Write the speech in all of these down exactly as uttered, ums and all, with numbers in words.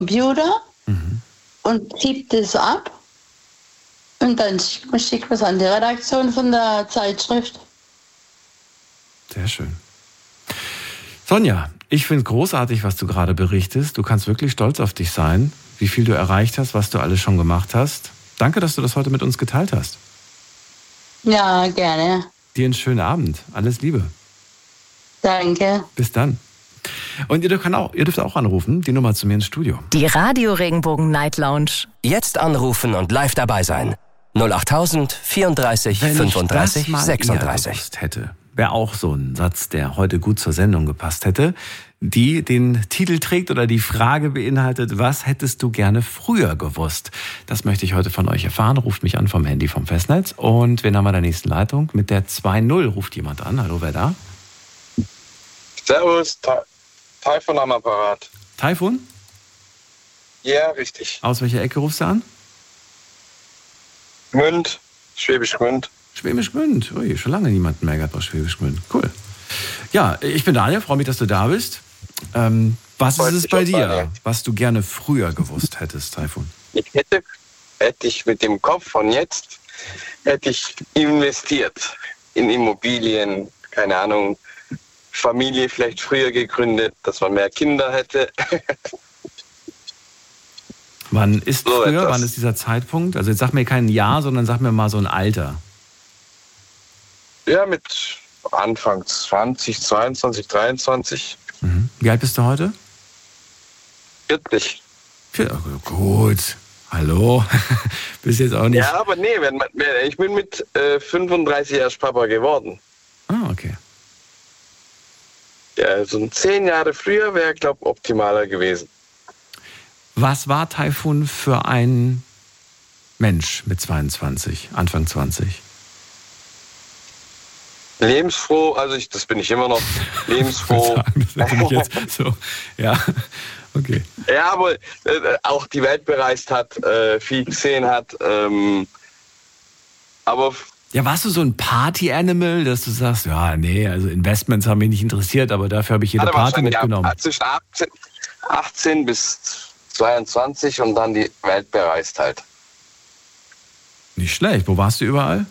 Computer Mhm. und tippt es ab. Und dann schickt man es an die Redaktion von der Zeitschrift. Sehr schön. Sonja, ich finde es großartig, was du gerade berichtest. Du kannst wirklich stolz auf dich sein, wie viel du erreicht hast, was du alles schon gemacht hast. Danke, dass du das heute mit uns geteilt hast. Ja, gerne. Dir einen schönen Abend. Alles Liebe. Danke. Bis dann. Und ihr dürft, auch, ihr dürft auch anrufen, die Nummer zu mir ins Studio. Die Radio Regenbogen Night Lounge. Jetzt anrufen und live dabei sein. null achttausend vierunddreißig Wenn fünfunddreißig ich das mal sechsunddreißig. eher gewusst hätte, wäre auch so ein Satz, der heute gut zur Sendung gepasst hätte, die den Titel trägt oder die Frage beinhaltet, was hättest du gerne früher gewusst? Das möchte ich heute von euch erfahren. Ruft mich an vom Handy vom Festnetz. Und wen haben wir in der nächsten Leitung? Mit der zwei null ruft jemand an. Hallo, wer da? Servus, Ta- Taifun am Apparat. Taifun? Ja, richtig. Aus welcher Ecke rufst du an? Gmünd, Schwäbisch Gmünd. Schwäbisch Gmünd. Ui, schon lange niemanden mehr gehabt aus Schwäbisch Gmünd. Cool. Ja, ich bin Daniel, freue mich, dass du da bist. Ähm, was Freut ist es mich bei auch, dir, Daniel. was du gerne früher gewusst hättest, Taifun? Ich hätte, hätte ich mit dem Kopf von jetzt, hätte ich investiert in Immobilien, keine Ahnung, Familie vielleicht früher gegründet, dass man mehr Kinder hätte. Wann ist So früher, etwas. wann ist dieser Zeitpunkt? Also jetzt sag mir kein Jahr, sondern sag mir mal so ein Alter. Ja, mit Anfang zwanzig, zweiundzwanzig, dreiundzwanzig, Mhm. Wie alt bist du heute? vierzig. Vier- oh, gut. Hallo. Bist jetzt auch nicht. Ja, aber nee, wenn man, wenn- ich bin mit äh, fünfunddreißig erst Papa geworden. Ah, okay. Ja, so zehn Jahre früher wäre, glaube ich, optimaler gewesen. Was war Taifun für ein Mensch mit zweiundzwanzig, Anfang zwanzig? Lebensfroh, also ich, das bin ich immer noch, lebensfroh. Das hätte mich jetzt so, ja, okay. Ja, aber äh, auch die Welt bereist hat, äh, viel gesehen hat. Ähm, aber Ja, warst du so ein Party-Animal, dass du sagst, ja, nee, also Investments haben mich nicht interessiert, aber dafür habe ich jede hatte Party wahrscheinlich ab- mitgenommen. zwischen achtzehn, achtzehn bis zweiundzwanzig und dann die Welt bereist halt. Nicht schlecht. Wo warst du überall?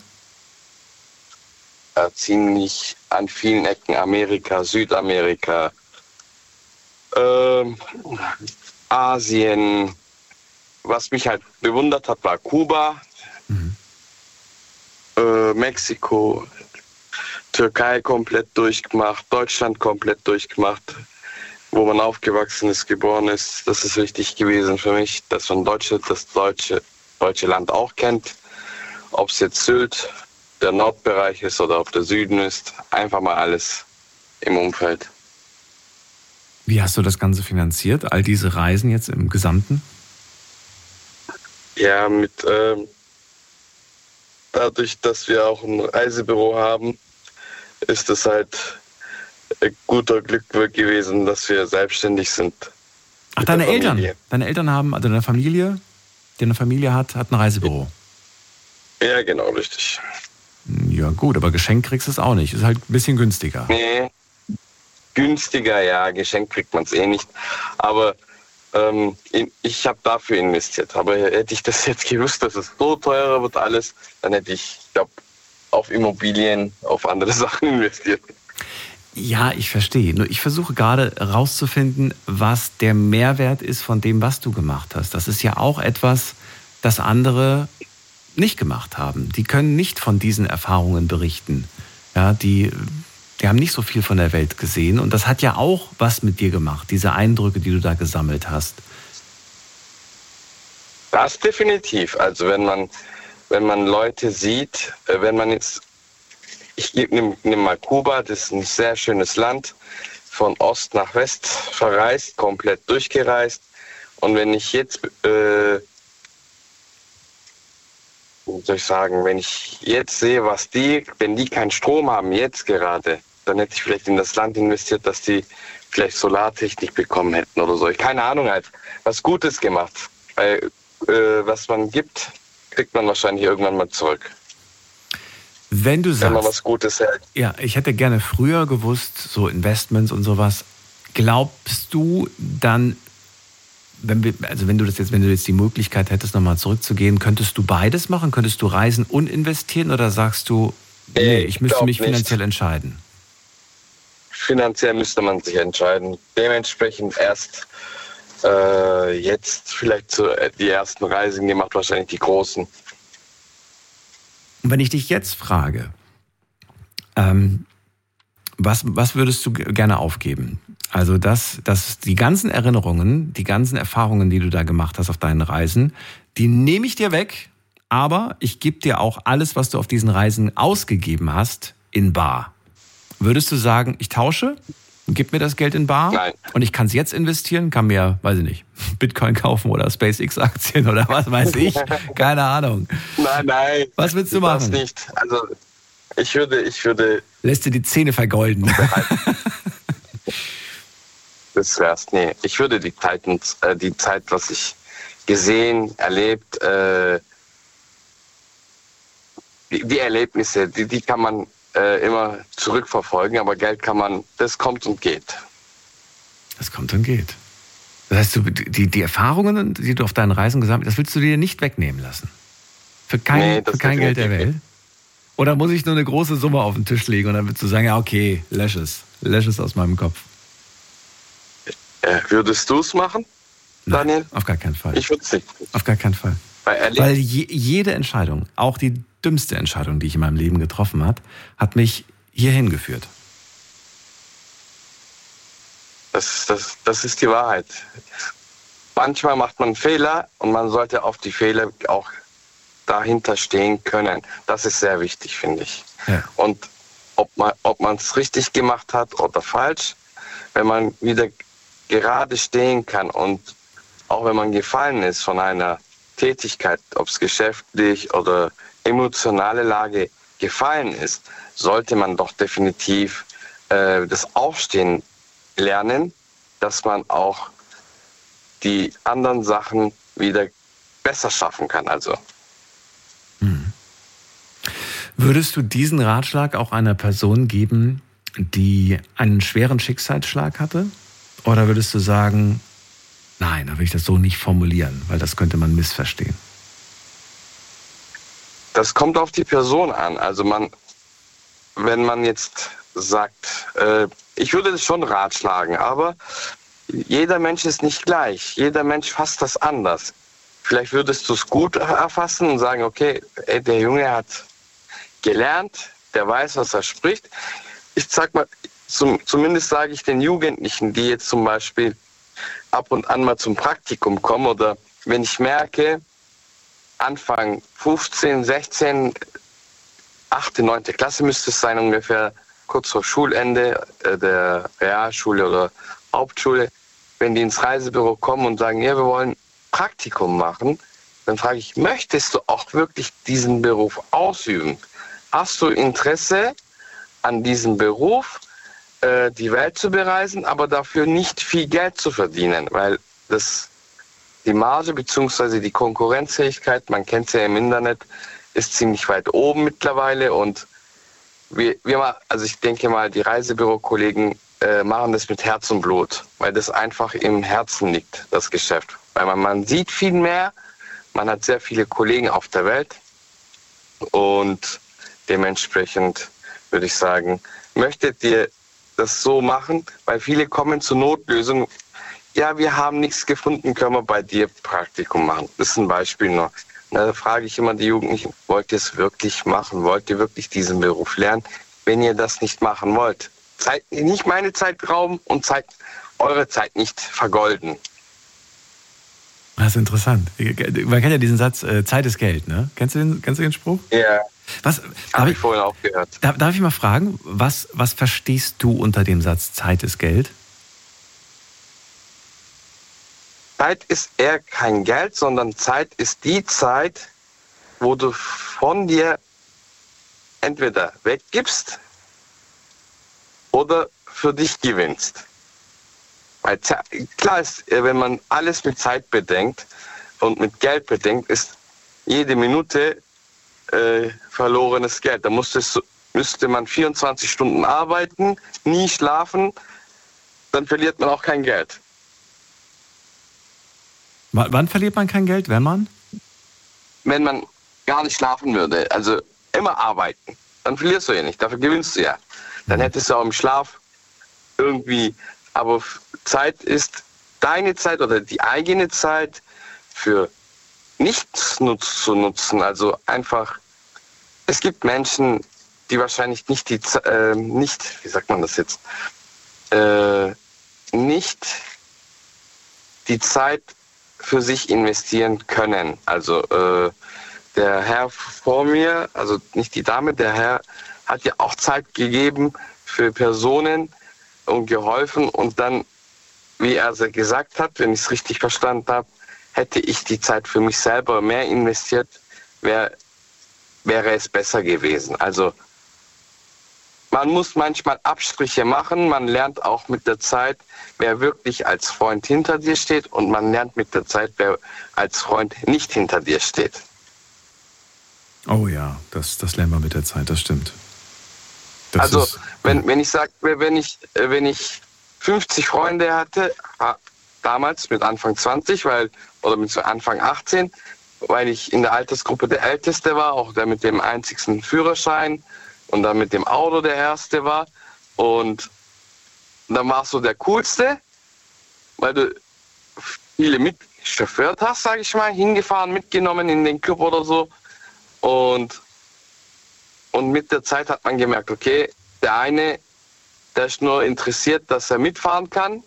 Äh, ziemlich an vielen Ecken Amerika, Südamerika, ähm, Asien. Was mich halt bewundert hat, war Kuba, Mhm. äh, Mexiko, Türkei komplett durchgemacht, Deutschland komplett durchgemacht, wo man aufgewachsen ist, geboren ist. Das ist wichtig gewesen für mich, dass man Deutsche, das deutsche, deutsche Land auch kennt. Ob es jetzt Sylt, der Nordbereich ist oder ob der Süden ist. Einfach mal alles im Umfeld. Wie hast du das Ganze finanziert? All diese Reisen jetzt im Gesamten? Ja, mit ähm, dadurch, dass wir auch ein Reisebüro haben, ist es halt ein guter Glück gewesen, dass wir selbstständig sind. Ach, Mit deine der Eltern. Familie. Deine Eltern haben, also deine Familie, die eine Familie hat, hat ein Reisebüro. Ja, genau, richtig. Ja gut, aber Geschenk kriegst du es auch nicht. Ist halt ein bisschen günstiger. Nee, günstiger, ja, geschenkt kriegt man es eh nicht. Aber ähm, in- ich habe dafür investiert. Aber hätte ich das jetzt gewusst, dass es so teurer wird alles, dann hätte ich, glaube auf Immobilien, auf andere Sachen investiert. Ja, ich verstehe. Nur ich versuche gerade herauszufinden, was der Mehrwert ist von dem, was du gemacht hast. Das ist ja auch etwas, das andere nicht gemacht haben. Die können nicht von diesen Erfahrungen berichten. Ja, die, die haben nicht so viel von der Welt gesehen. Und das hat ja auch was mit dir gemacht, diese Eindrücke, die du da gesammelt hast. Das definitiv. Also wenn man, wenn man Leute sieht, äh, wenn man jetzt, ich nehme nehm mal Kuba, das ist ein sehr schönes Land, von Ost nach West verreist, komplett durchgereist. Und wenn ich jetzt, äh, wie soll ich sagen, wenn ich jetzt sehe, was die, wenn die keinen Strom haben, jetzt gerade, dann hätte ich vielleicht in das Land investiert, dass die vielleicht Solartechnik bekommen hätten oder so. Ich keine Ahnung halt, was Gutes gemacht. Weil äh, was man gibt, kriegt man wahrscheinlich irgendwann mal zurück. Wenn du Wenn man sagst, was Gutes hält. ja, ich hätte gerne früher gewusst, so Investments und sowas, glaubst du dann, wenn wir, also wenn du das jetzt, wenn du jetzt die Möglichkeit hättest, nochmal zurückzugehen, könntest du beides machen? Könntest du reisen und investieren oder sagst du, nee, ich müsste mich finanziell nicht entscheiden? Finanziell müsste man sich entscheiden. Dementsprechend erst äh, jetzt vielleicht so die ersten Reisen gemacht, wahrscheinlich die großen. Und wenn ich dich jetzt frage, ähm, was, was würdest du gerne aufgeben? Also dass, dass die ganzen Erinnerungen, die ganzen Erfahrungen, die du da gemacht hast auf deinen Reisen, die nehme ich dir weg, aber ich gebe dir auch alles, was du auf diesen Reisen ausgegeben hast, in bar. Würdest du sagen, ich tausche, gib mir das Geld in bar? Nein. Und ich kann es jetzt investieren, kann mir, weiß ich nicht, Bitcoin kaufen oder SpaceX-Aktien oder was weiß ich, keine Ahnung. Nein, nein. Was willst du machen? Das nicht. Also ich würde, ich würde... Lässt dir die Zähne vergolden. Das wär's, nee. Ich würde die Zeit, äh, die Zeit, was ich gesehen, erlebt, äh, die, die Erlebnisse, die, die kann man äh, immer zurückverfolgen, aber Geld kann man, das kommt und geht. Das kommt und geht. Das heißt, du, die, die Erfahrungen, die du auf deinen Reisen gesammelt hast, das willst du dir nicht wegnehmen lassen? Für kein, nee, für kein Geld der Welt? Oder muss ich nur eine große Summe auf den Tisch legen und dann würdest du sagen, ja okay, lösch es. Lösch es aus meinem Kopf. Äh, würdest du es machen, Daniel? Nein, auf gar keinen Fall. Ich würde es nicht. Auf gar keinen Fall. Weil, Weil je, jede Entscheidung, auch die dümmste Entscheidung, die ich in meinem Leben getroffen habe, hat mich hierhin geführt. Das, das, das ist die Wahrheit. Manchmal macht man Fehler und man sollte auf die Fehler auch dahinter stehen können. Das ist sehr wichtig, finde ich. Ja. Und ob man ob man es richtig gemacht hat oder falsch, wenn man wieder gerade stehen kann und auch wenn man gefallen ist von einer Tätigkeit, ob es geschäftlich oder emotionale Lage gefallen ist, sollte man doch definitiv äh, das Aufstehen lernen, dass man auch die anderen Sachen wieder besser schaffen kann. Also. Hm. Würdest du diesen Ratschlag auch einer Person geben, die einen schweren Schicksalsschlag hatte? Oder würdest du sagen, nein, da will ich das so nicht formulieren, weil das könnte man missverstehen? Das kommt auf die Person an. Also man, wenn man jetzt sagt, äh, ich würde das schon ratschlagen, aber jeder Mensch ist nicht gleich. Jeder Mensch fasst das anders. Vielleicht würdest du es gut erfassen und sagen, okay, ey, der Junge hat gelernt, der weiß, was er spricht. Ich sag mal, zum, zumindest sage ich den Jugendlichen, die jetzt zum Beispiel ab und an mal zum Praktikum kommen oder wenn ich merke, Anfang fünfzehn, sechzehn, achte, neunte Klasse müsste es sein ungefähr, kurz vor Schulende äh, der Realschule oder Hauptschule, wenn die ins Reisebüro kommen und sagen, ja, wir wollen Praktikum machen, dann frage ich, möchtest du auch wirklich diesen Beruf ausüben? Hast du Interesse an diesem Beruf, äh, die Welt zu bereisen, aber dafür nicht viel Geld zu verdienen? Weil das, die Marge bzw. die Konkurrenzfähigkeit, man kennt es ja im Internet, ist ziemlich weit oben mittlerweile. Und wir, wir also ich denke mal, die Reisebüro-Kollegen äh, machen das mit Herz und Blut, weil das einfach im Herzen liegt, das Geschäft. Weil man, man sieht viel mehr, man hat sehr viele Kollegen auf der Welt und dementsprechend würde ich sagen, möchtet ihr das so machen? Weil viele kommen zur Notlösung. Ja, wir haben nichts gefunden, können wir bei dir Praktikum machen. Das ist ein Beispiel nur. Da frage ich immer die Jugendlichen, wollt ihr es wirklich machen? Wollt ihr wirklich diesen Beruf lernen? Wenn ihr das nicht machen wollt, Zeit, nicht meine Zeit rauben und Zeit, eure Zeit nicht vergolden. Das ist interessant. Man kennt ja diesen Satz, äh, Zeit ist Geld, ne? Kennst du den, kennst du den Spruch? Ja. Was, habe ich vorhin auch gehört. Darf, darf ich mal fragen, was, was verstehst du unter dem Satz, Zeit ist Geld? Zeit ist eher kein Geld, sondern Zeit ist die Zeit, wo du von dir entweder weggibst oder für dich gewinnst. Weil klar ist, wenn man alles mit Zeit bedenkt und mit Geld bedenkt, ist jede Minute äh, verlorenes Geld. Da musstest, müsste man vierundzwanzig Stunden arbeiten, nie schlafen, dann verliert man auch kein Geld. W- wann verliert man kein Geld, wenn man? Wenn man gar nicht schlafen würde, also immer arbeiten, dann verlierst du ja nicht, dafür gewinnst du ja. Dann hättest du auch im Schlaf irgendwie, aber Zeit ist deine Zeit oder die eigene Zeit für nichts nutz, zu nutzen. Also einfach, es gibt Menschen, die wahrscheinlich nicht die, äh, nicht, wie sagt man das jetzt, äh, nicht die Zeit für sich investieren können. Also äh, der Herr vor mir, also nicht die Dame, der Herr hat ja auch Zeit gegeben für Personen und geholfen und dann, wie er gesagt hat, wenn ich es richtig verstanden habe, hätte ich die Zeit für mich selber mehr investiert, wär, wäre es besser gewesen. Also man muss manchmal Abstriche machen, man lernt auch mit der Zeit, wer wirklich als Freund hinter dir steht und man lernt mit der Zeit, wer als Freund nicht hinter dir steht. Oh ja, das, das lernen wir mit der Zeit, das stimmt. Das also ist, wenn, wenn ich sage, wenn ich, wenn ich fünfzig Freunde hatte, damals mit Anfang zwanzig, weil oder mit Anfang achtzehn, weil ich in der Altersgruppe der Älteste war, auch der mit dem einzigsten Führerschein und dann mit dem Auto der Erste war. Und dann warst du der Coolste, weil du viele mitchauffeurt hast, sage ich mal, hingefahren, mitgenommen in den Club oder so. Und, und mit der Zeit hat man gemerkt, okay, der eine, der ist nur interessiert, dass er mitfahren kann,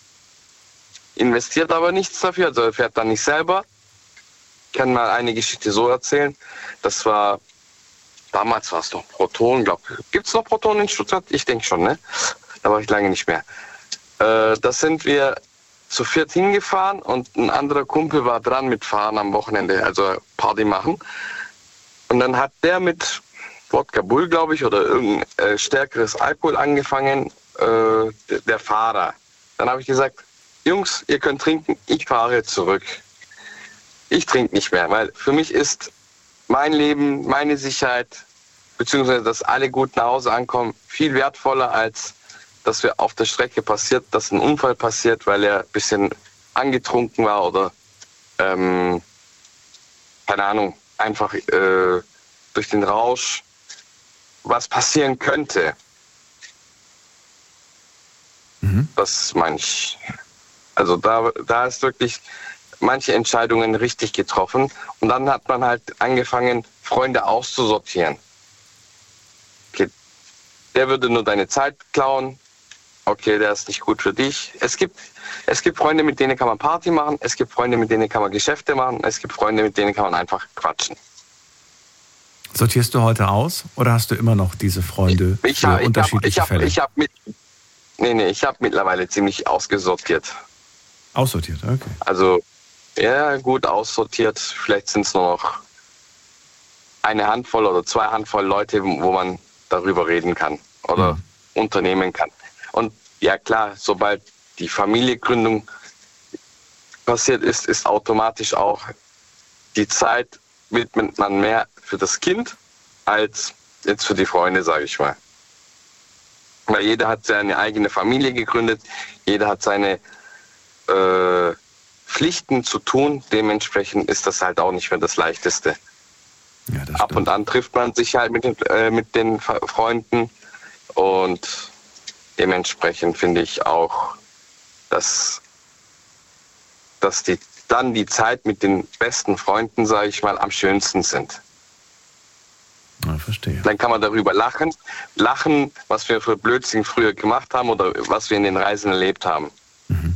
investiert aber nichts dafür, also er fährt dann nicht selber. Ich kann mal eine Geschichte so erzählen. Das war, damals war es noch Proton, glaube ich. Gibt es noch Proton in Stuttgart? Ich denke schon, ne? Da war ich lange nicht mehr. Äh, da sind wir zu viert hingefahren und ein anderer Kumpel war dran mit Fahren am Wochenende, also Party machen. Und dann hat der mit Wodka Bull, glaube ich, oder irgendein äh, stärkeres Alkohol angefangen, äh, der, der Fahrer. Dann habe ich gesagt, Jungs, ihr könnt trinken, ich fahre zurück. Ich trinke nicht mehr, weil für mich ist mein Leben, meine Sicherheit, beziehungsweise dass alle gut nach Hause ankommen, viel wertvoller, als dass wir auf der Strecke passiert, dass ein Unfall passiert, weil er ein bisschen angetrunken war oder, ähm, keine Ahnung, einfach äh, durch den Rausch was passieren könnte. Mhm. Das meine ich. Also da, da ist wirklich manche Entscheidungen richtig getroffen. Und dann hat man halt angefangen, Freunde auszusortieren. Okay, der würde nur deine Zeit klauen. Okay, der ist nicht gut für dich. Es gibt, es gibt Freunde, mit denen kann man Party machen. Es gibt Freunde, mit denen kann man Geschäfte machen. Es gibt Freunde, mit denen kann man einfach quatschen. Sortierst du heute aus oder hast du immer noch diese Freunde ich, für ich unterschiedliche hab, ich Fälle? Hab, ich hab mit, nee, nee, ich habe mittlerweile ziemlich ausgesortiert. Aussortiert, okay. Also, ja, gut aussortiert. Vielleicht sind es nur noch eine Handvoll oder zwei Handvoll Leute, wo man darüber reden kann oder mhm. unternehmen kann. Und ja klar, sobald die Familiengründung passiert ist, ist automatisch auch die Zeit, widmet man mehr für das Kind als jetzt für die Freunde, sage ich mal. Weil jeder hat seine eigene Familie gegründet, jeder hat seine äh, Pflichten zu tun, dementsprechend ist das halt auch nicht mehr das Leichteste. Ja, das Ab stimmt. und an trifft man sich halt mit den, äh, mit den Freunden und dementsprechend finde ich auch, dass, dass die, dann die Zeit mit den besten Freunden, sage ich mal, am schönsten sind. Ja, verstehe. Dann kann man darüber lachen, lachen, was wir für Blödsinn früher gemacht haben oder was wir in den Reisen erlebt haben. Mhm.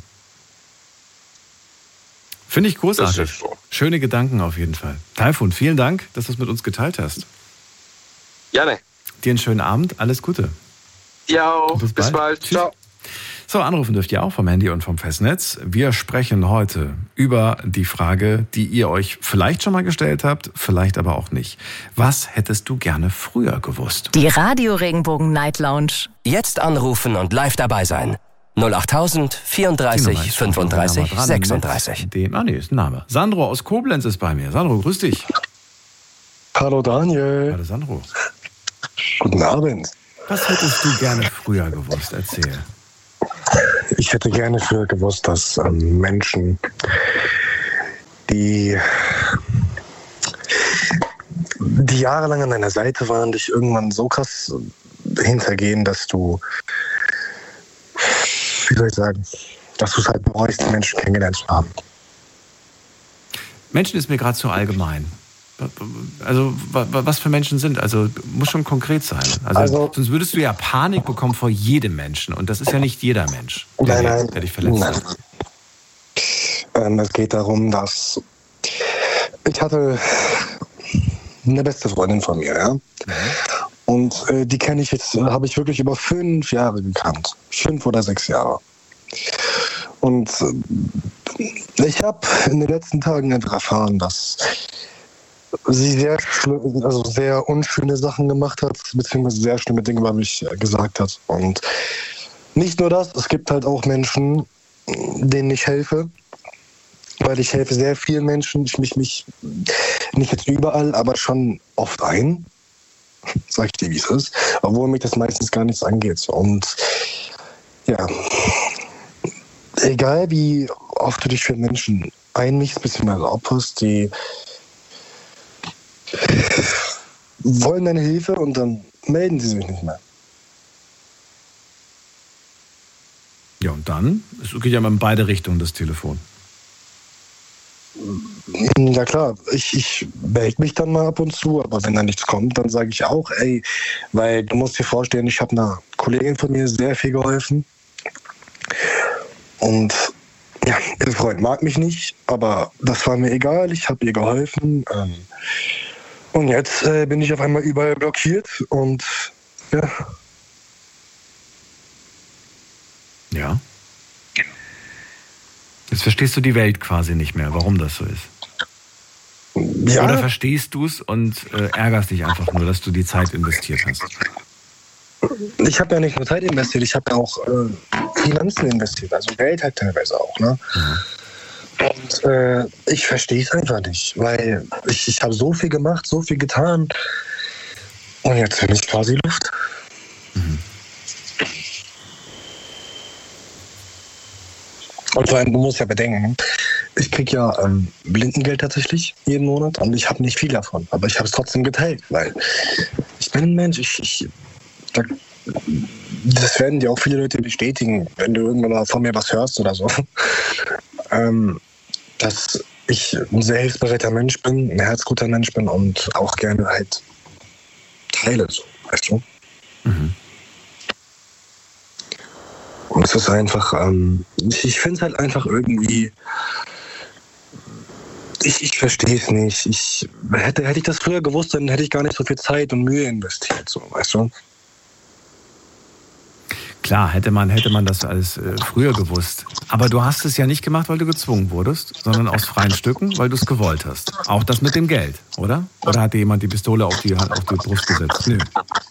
Finde ich großartig. Das ist so. Schöne Gedanken auf jeden Fall. Taifun, vielen Dank, dass du es mit uns geteilt hast. Gerne. Dir einen schönen Abend, alles Gute. Ja, Bis bis bald. bald. Tschüss. Ciao. So, anrufen dürft ihr auch vom Handy und vom Festnetz. Wir sprechen heute über die Frage, die ihr euch vielleicht schon mal gestellt habt, vielleicht aber auch nicht. Was hättest du gerne früher gewusst? Die Radio Regenbogen Night Lounge. Jetzt anrufen und live dabei sein. null acht tausend vierunddreißig fünfunddreißig sechsunddreißig. Dem, ah nee, ist ein Name. Sandro aus Koblenz ist bei mir. Sandro, grüß dich. Hallo Daniel. Hallo Sandro. Guten Abend. Was hättest du gerne früher gewusst? Erzähl. Ich hätte gerne früher gewusst, dass ähm, Menschen die, die jahrelang an deiner Seite waren, dich irgendwann so krass hintergehen, dass du, wie soll ich sagen, dass du es halt bereust, die Menschen kennengelernt zu haben. Menschen ist mir gerade zu allgemein. Also, was für Menschen sind? Also, muss schon konkret sein. Also, also, sonst würdest du ja Panik bekommen vor jedem Menschen. Und das ist ja nicht jeder Mensch, der, nein, nein, der dich verletzt nein. hat. Ähm, es geht darum, dass ich hatte eine beste Freundin von mir, ja. Mhm. Und äh, die kenne ich jetzt, habe ich wirklich über fünf Jahre gekannt. Fünf oder sechs Jahre. Und äh, ich habe in den letzten Tagen einfach erfahren, dass sie sehr, also sehr unschöne Sachen gemacht hat, beziehungsweise sehr schlimme Dinge über mich gesagt hat. Und nicht nur das, es gibt halt auch Menschen, denen ich helfe, weil ich helfe sehr vielen Menschen. Ich mich, mich nicht jetzt überall, aber schon oft ein, sag ich dir, wie es ist, obwohl mich das meistens gar nichts angeht. Und ja, egal wie oft du dich für Menschen einmischst, beziehungsweise opferst, die wollen deine Hilfe und dann melden sie sich nicht mehr. Ja, und dann? Es geht ja mal in beide Richtungen, das Telefon. Ja klar, ich, ich melde mich dann mal ab und zu, aber wenn da nichts kommt, dann sage ich auch, ey, weil du musst dir vorstellen, ich habe einer Kollegin von mir sehr viel geholfen. Und ja, ihr Freund mag mich nicht, aber das war mir egal, ich habe ihr geholfen. Ähm, und jetzt äh, bin ich auf einmal überall blockiert und ja. Ja. Jetzt verstehst du die Welt quasi nicht mehr, warum das so ist. Ja. Oder verstehst du es und äh, ärgerst dich einfach nur, dass du die Zeit investiert hast? Ich habe ja nicht nur Zeit investiert, ich habe ja auch äh, Finanzen investiert, also Geld halt teilweise auch. Ne? Mhm. Und äh, ich verstehe es einfach nicht, weil ich, ich habe so viel gemacht, so viel getan und jetzt bin ich quasi Luft. Mhm. Und vor allem, du musst ja bedenken, ich kriege ja ähm, Blindengeld tatsächlich jeden Monat und ich habe nicht viel davon, aber ich habe es trotzdem geteilt, weil ich bin ein Mensch, ich, ich da, das werden dir auch viele Leute bestätigen, wenn du irgendwann mal von mir was hörst oder so, ähm, dass ich ein sehr hilfsbereiter Mensch bin, ein herzguter Mensch bin und auch gerne halt teile, so, weißt du? Mhm. Und es ist einfach, ähm, ich, ich finde es halt einfach irgendwie, ich, ich verstehe es nicht. Ich, hätte, hätte ich das früher gewusst, dann hätte ich gar nicht so viel Zeit und Mühe investiert, so, weißt du? Klar, hätte man, hätte man das alles äh, früher gewusst. Aber du hast es ja nicht gemacht, weil du gezwungen wurdest, sondern aus freien Stücken, weil du es gewollt hast. Auch das mit dem Geld, oder? Oder hat dir jemand die Pistole auf die, auf die Brust gesetzt? Nö.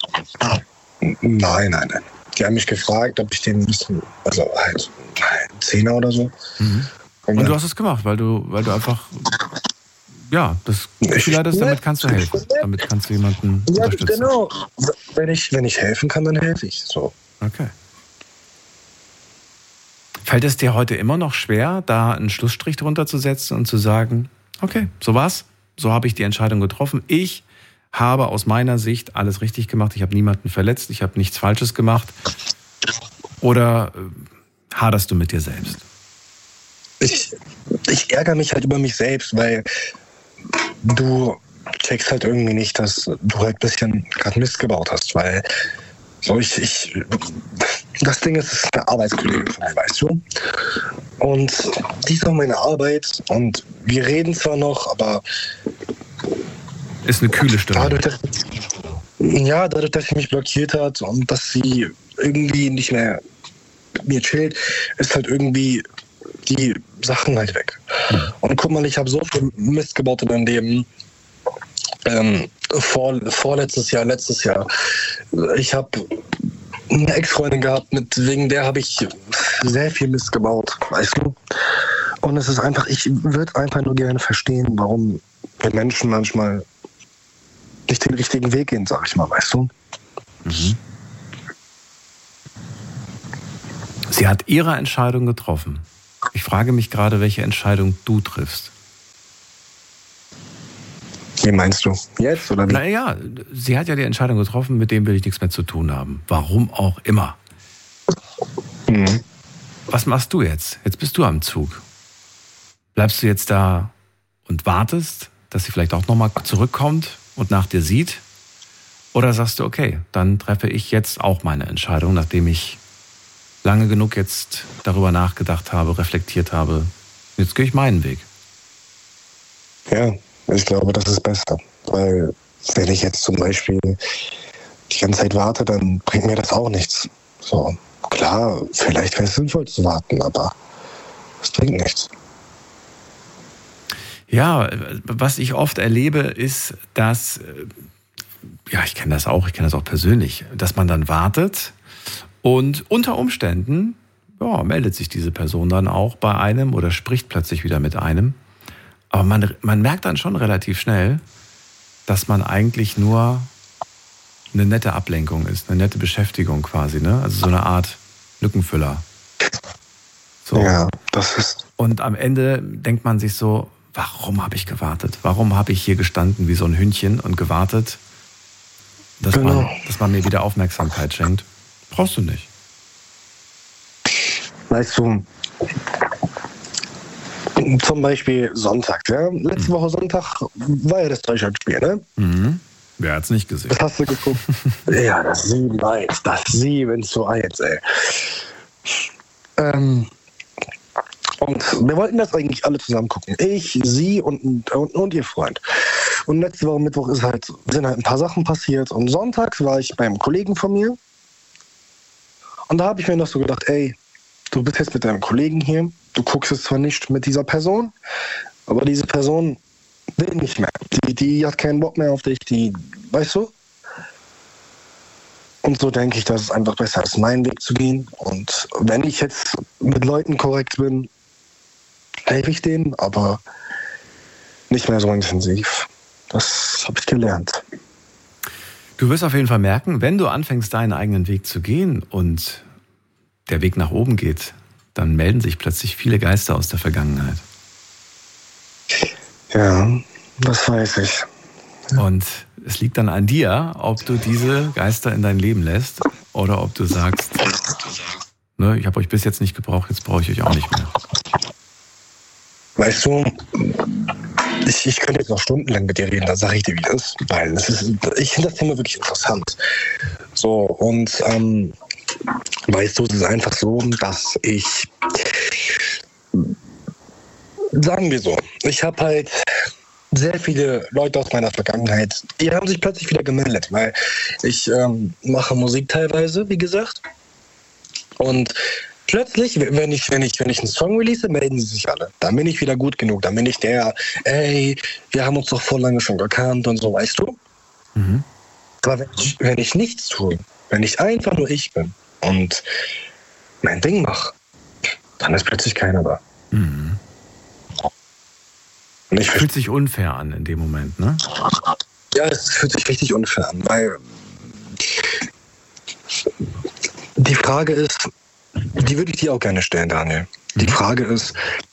Nein, nein, nein. Die haben mich gefragt, ob ich den ein bisschen, also halt ein Zehner oder so. Mhm. Und, und du hast es gemacht, weil du, weil du einfach, ja, das Gefühl hattest, damit kannst du helfen. Damit kannst du jemanden ja, unterstützen. Genau. Wenn ich, wenn ich helfen kann, dann helfe ich. So. Okay. Fällt es dir heute immer noch schwer, da einen Schlussstrich drunter zu setzen und zu sagen, okay, so war's, so habe ich die Entscheidung getroffen. Ich habe aus meiner Sicht alles richtig gemacht. Ich habe niemanden verletzt, ich habe nichts Falsches gemacht. Oder äh, haderst du mit dir selbst? Ich, ich ärgere mich halt über mich selbst, weil du checkst halt irgendwie nicht, dass du halt ein bisschen gerade Mist gebaut hast, weil so ich, ich das Ding ist, es ist eine Arbeitskollegin von mir, weißt du? Und die ist auch meine Arbeit und wir reden zwar noch, aber ist eine kühle Stimme. Dadurch, dass, ja, dadurch, dass sie mich blockiert hat und dass sie irgendwie nicht mehr mit mir chillt, ist halt irgendwie die Sachen halt weg. Mhm. Und guck mal, ich habe so viel Mist gebaut in meinem Leben. Ähm, vor, vorletztes Jahr, letztes Jahr. Ich habe eine Ex-Freundin gehabt, mit, wegen der habe ich sehr viel Mist gebaut, weißt du? Und es ist einfach, ich würde einfach nur gerne verstehen, warum wir Menschen manchmal nicht den richtigen Weg gehen, sag ich mal, weißt du? Mhm. Sie hat ihre Entscheidung getroffen. Ich frage mich gerade, welche Entscheidung du triffst. Wie meinst du? Jetzt oder wie? Naja, sie hat ja die Entscheidung getroffen, mit dem will ich nichts mehr zu tun haben. Warum auch immer. Mhm. Was machst du jetzt? Jetzt bist du am Zug. Bleibst du jetzt da und wartest, dass sie vielleicht auch nochmal zurückkommt und nach dir sieht? Oder sagst du, okay, dann treffe ich jetzt auch meine Entscheidung, nachdem ich lange genug jetzt darüber nachgedacht habe, reflektiert habe. Jetzt gehe ich meinen Weg. Ja, ich glaube, das ist besser. Weil wenn ich jetzt zum Beispiel die ganze Zeit warte, dann bringt mir das auch nichts. So, klar, vielleicht wäre es sinnvoll zu warten, aber es bringt nichts. Ja, was ich oft erlebe, ist, dass, ja, ich kenne das auch, ich kenne das auch persönlich, dass man dann wartet und unter Umständen, ja, meldet sich diese Person dann auch bei einem oder spricht plötzlich wieder mit einem. Aber man, man merkt dann schon relativ schnell, dass man eigentlich nur eine nette Ablenkung ist, eine nette Beschäftigung quasi, ne? Also so eine Art Lückenfüller. So. Ja, das ist... Und am Ende denkt man sich so, warum habe ich gewartet? Warum habe ich hier gestanden wie so ein Hündchen und gewartet, dass, genau. man, dass man mir wieder Aufmerksamkeit schenkt? Brauchst du nicht. Weißt du, zum Beispiel Sonntag, ja? Letzte Woche Sonntag war ja das Deutschlandspiel, ne? Mhm. Wer hat's nicht gesehen? Das hast du geguckt. Ja, das sieben eins, das sieben zu eins, ey. Ähm, und wir wollten das eigentlich alle zusammen gucken. Ich, sie und, und, und ihr Freund. Und letzte Woche Mittwoch ist halt, sind halt ein paar Sachen passiert. Und sonntags war ich beim Kollegen von mir. Und da habe ich mir noch so gedacht, ey, du bist jetzt mit deinem Kollegen hier. Du guckst es zwar nicht mit dieser Person, aber diese Person will nicht mehr. Die, die hat keinen Bock mehr auf dich, die, weißt du? Und so denke ich, dass es einfach besser ist, meinen Weg zu gehen. Und wenn ich jetzt mit Leuten korrekt bin, helfe ich denen, aber nicht mehr so intensiv. Das habe ich gelernt. Du wirst auf jeden Fall merken, wenn du anfängst, deinen eigenen Weg zu gehen und der Weg nach oben geht, dann melden sich plötzlich viele Geister aus der Vergangenheit. Ja, das weiß ich. Und es liegt dann an dir, ob du diese Geister in dein Leben lässt oder ob du sagst, ne, ich habe euch bis jetzt nicht gebraucht, jetzt brauche ich euch auch nicht mehr. Weißt du, ich, ich könnte jetzt noch stundenlang mit dir reden, da sage ich dir, wie das ist, weil es ist, ich finde das Thema wirklich interessant. So, und ähm, weißt du, es ist einfach so, dass ich, sagen wir so, ich habe halt sehr viele Leute aus meiner Vergangenheit, die haben sich plötzlich wieder gemeldet, weil ich ähm, mache Musik teilweise, wie gesagt. Und plötzlich, wenn ich, wenn ich, wenn ich einen Song release, melden sie sich alle. Dann bin ich wieder gut genug. Dann bin ich der, ey, wir haben uns doch vor lange schon gekannt und so, weißt du? Mhm. Aber wenn ich, wenn ich nichts tue, wenn ich einfach nur ich bin und mein Ding mache, dann ist plötzlich keiner da. Mhm. Und ich fühlt sich unfair an in dem Moment, ne? Ja, es fühlt sich richtig unfair an, weil die Frage ist, die würde ich dir auch gerne stellen, Daniel. Die Frage ist,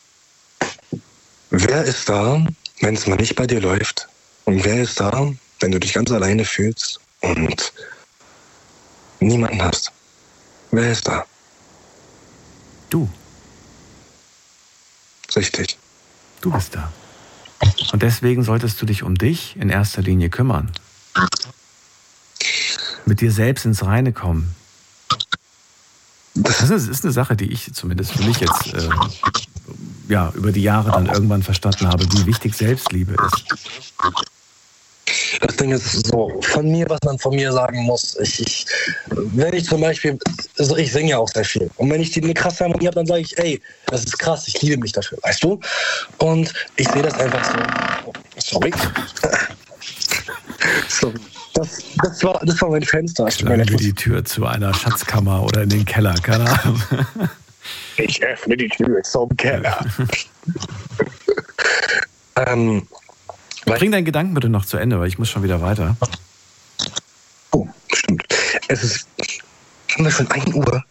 wer ist da, wenn es mal nicht bei dir läuft? Und wer ist da, wenn du dich ganz alleine fühlst und niemanden hast? Wer ist da? Du. Richtig. Du bist da. Und deswegen solltest du dich um dich in erster Linie kümmern. Mit dir selbst ins Reine kommen. Das ist eine, das ist eine Sache, die ich zumindest für mich jetzt äh, ja, über die Jahre dann irgendwann verstanden habe, wie wichtig Selbstliebe ist. Das Ding ist so, von mir, was man von mir sagen muss, ich, ich wenn ich zum Beispiel, also ich singe ja auch sehr viel. Und wenn ich die eine krasse Harmonie habe, dann sage ich, ey, das ist krass, ich liebe mich dafür, weißt du? Und ich sehe das einfach so, sorry. sorry. Das, das, war, das war mein Fenster. Ich öffne die Tür zu einer Schatzkammer oder in den Keller, keine Ahnung. Ich öffne die Tür zum Keller. ähm, Bring deinen Gedanken bitte noch zu Ende, weil ich muss schon wieder weiter. Oh, stimmt. Es ist, haben wir schon ein Uhr?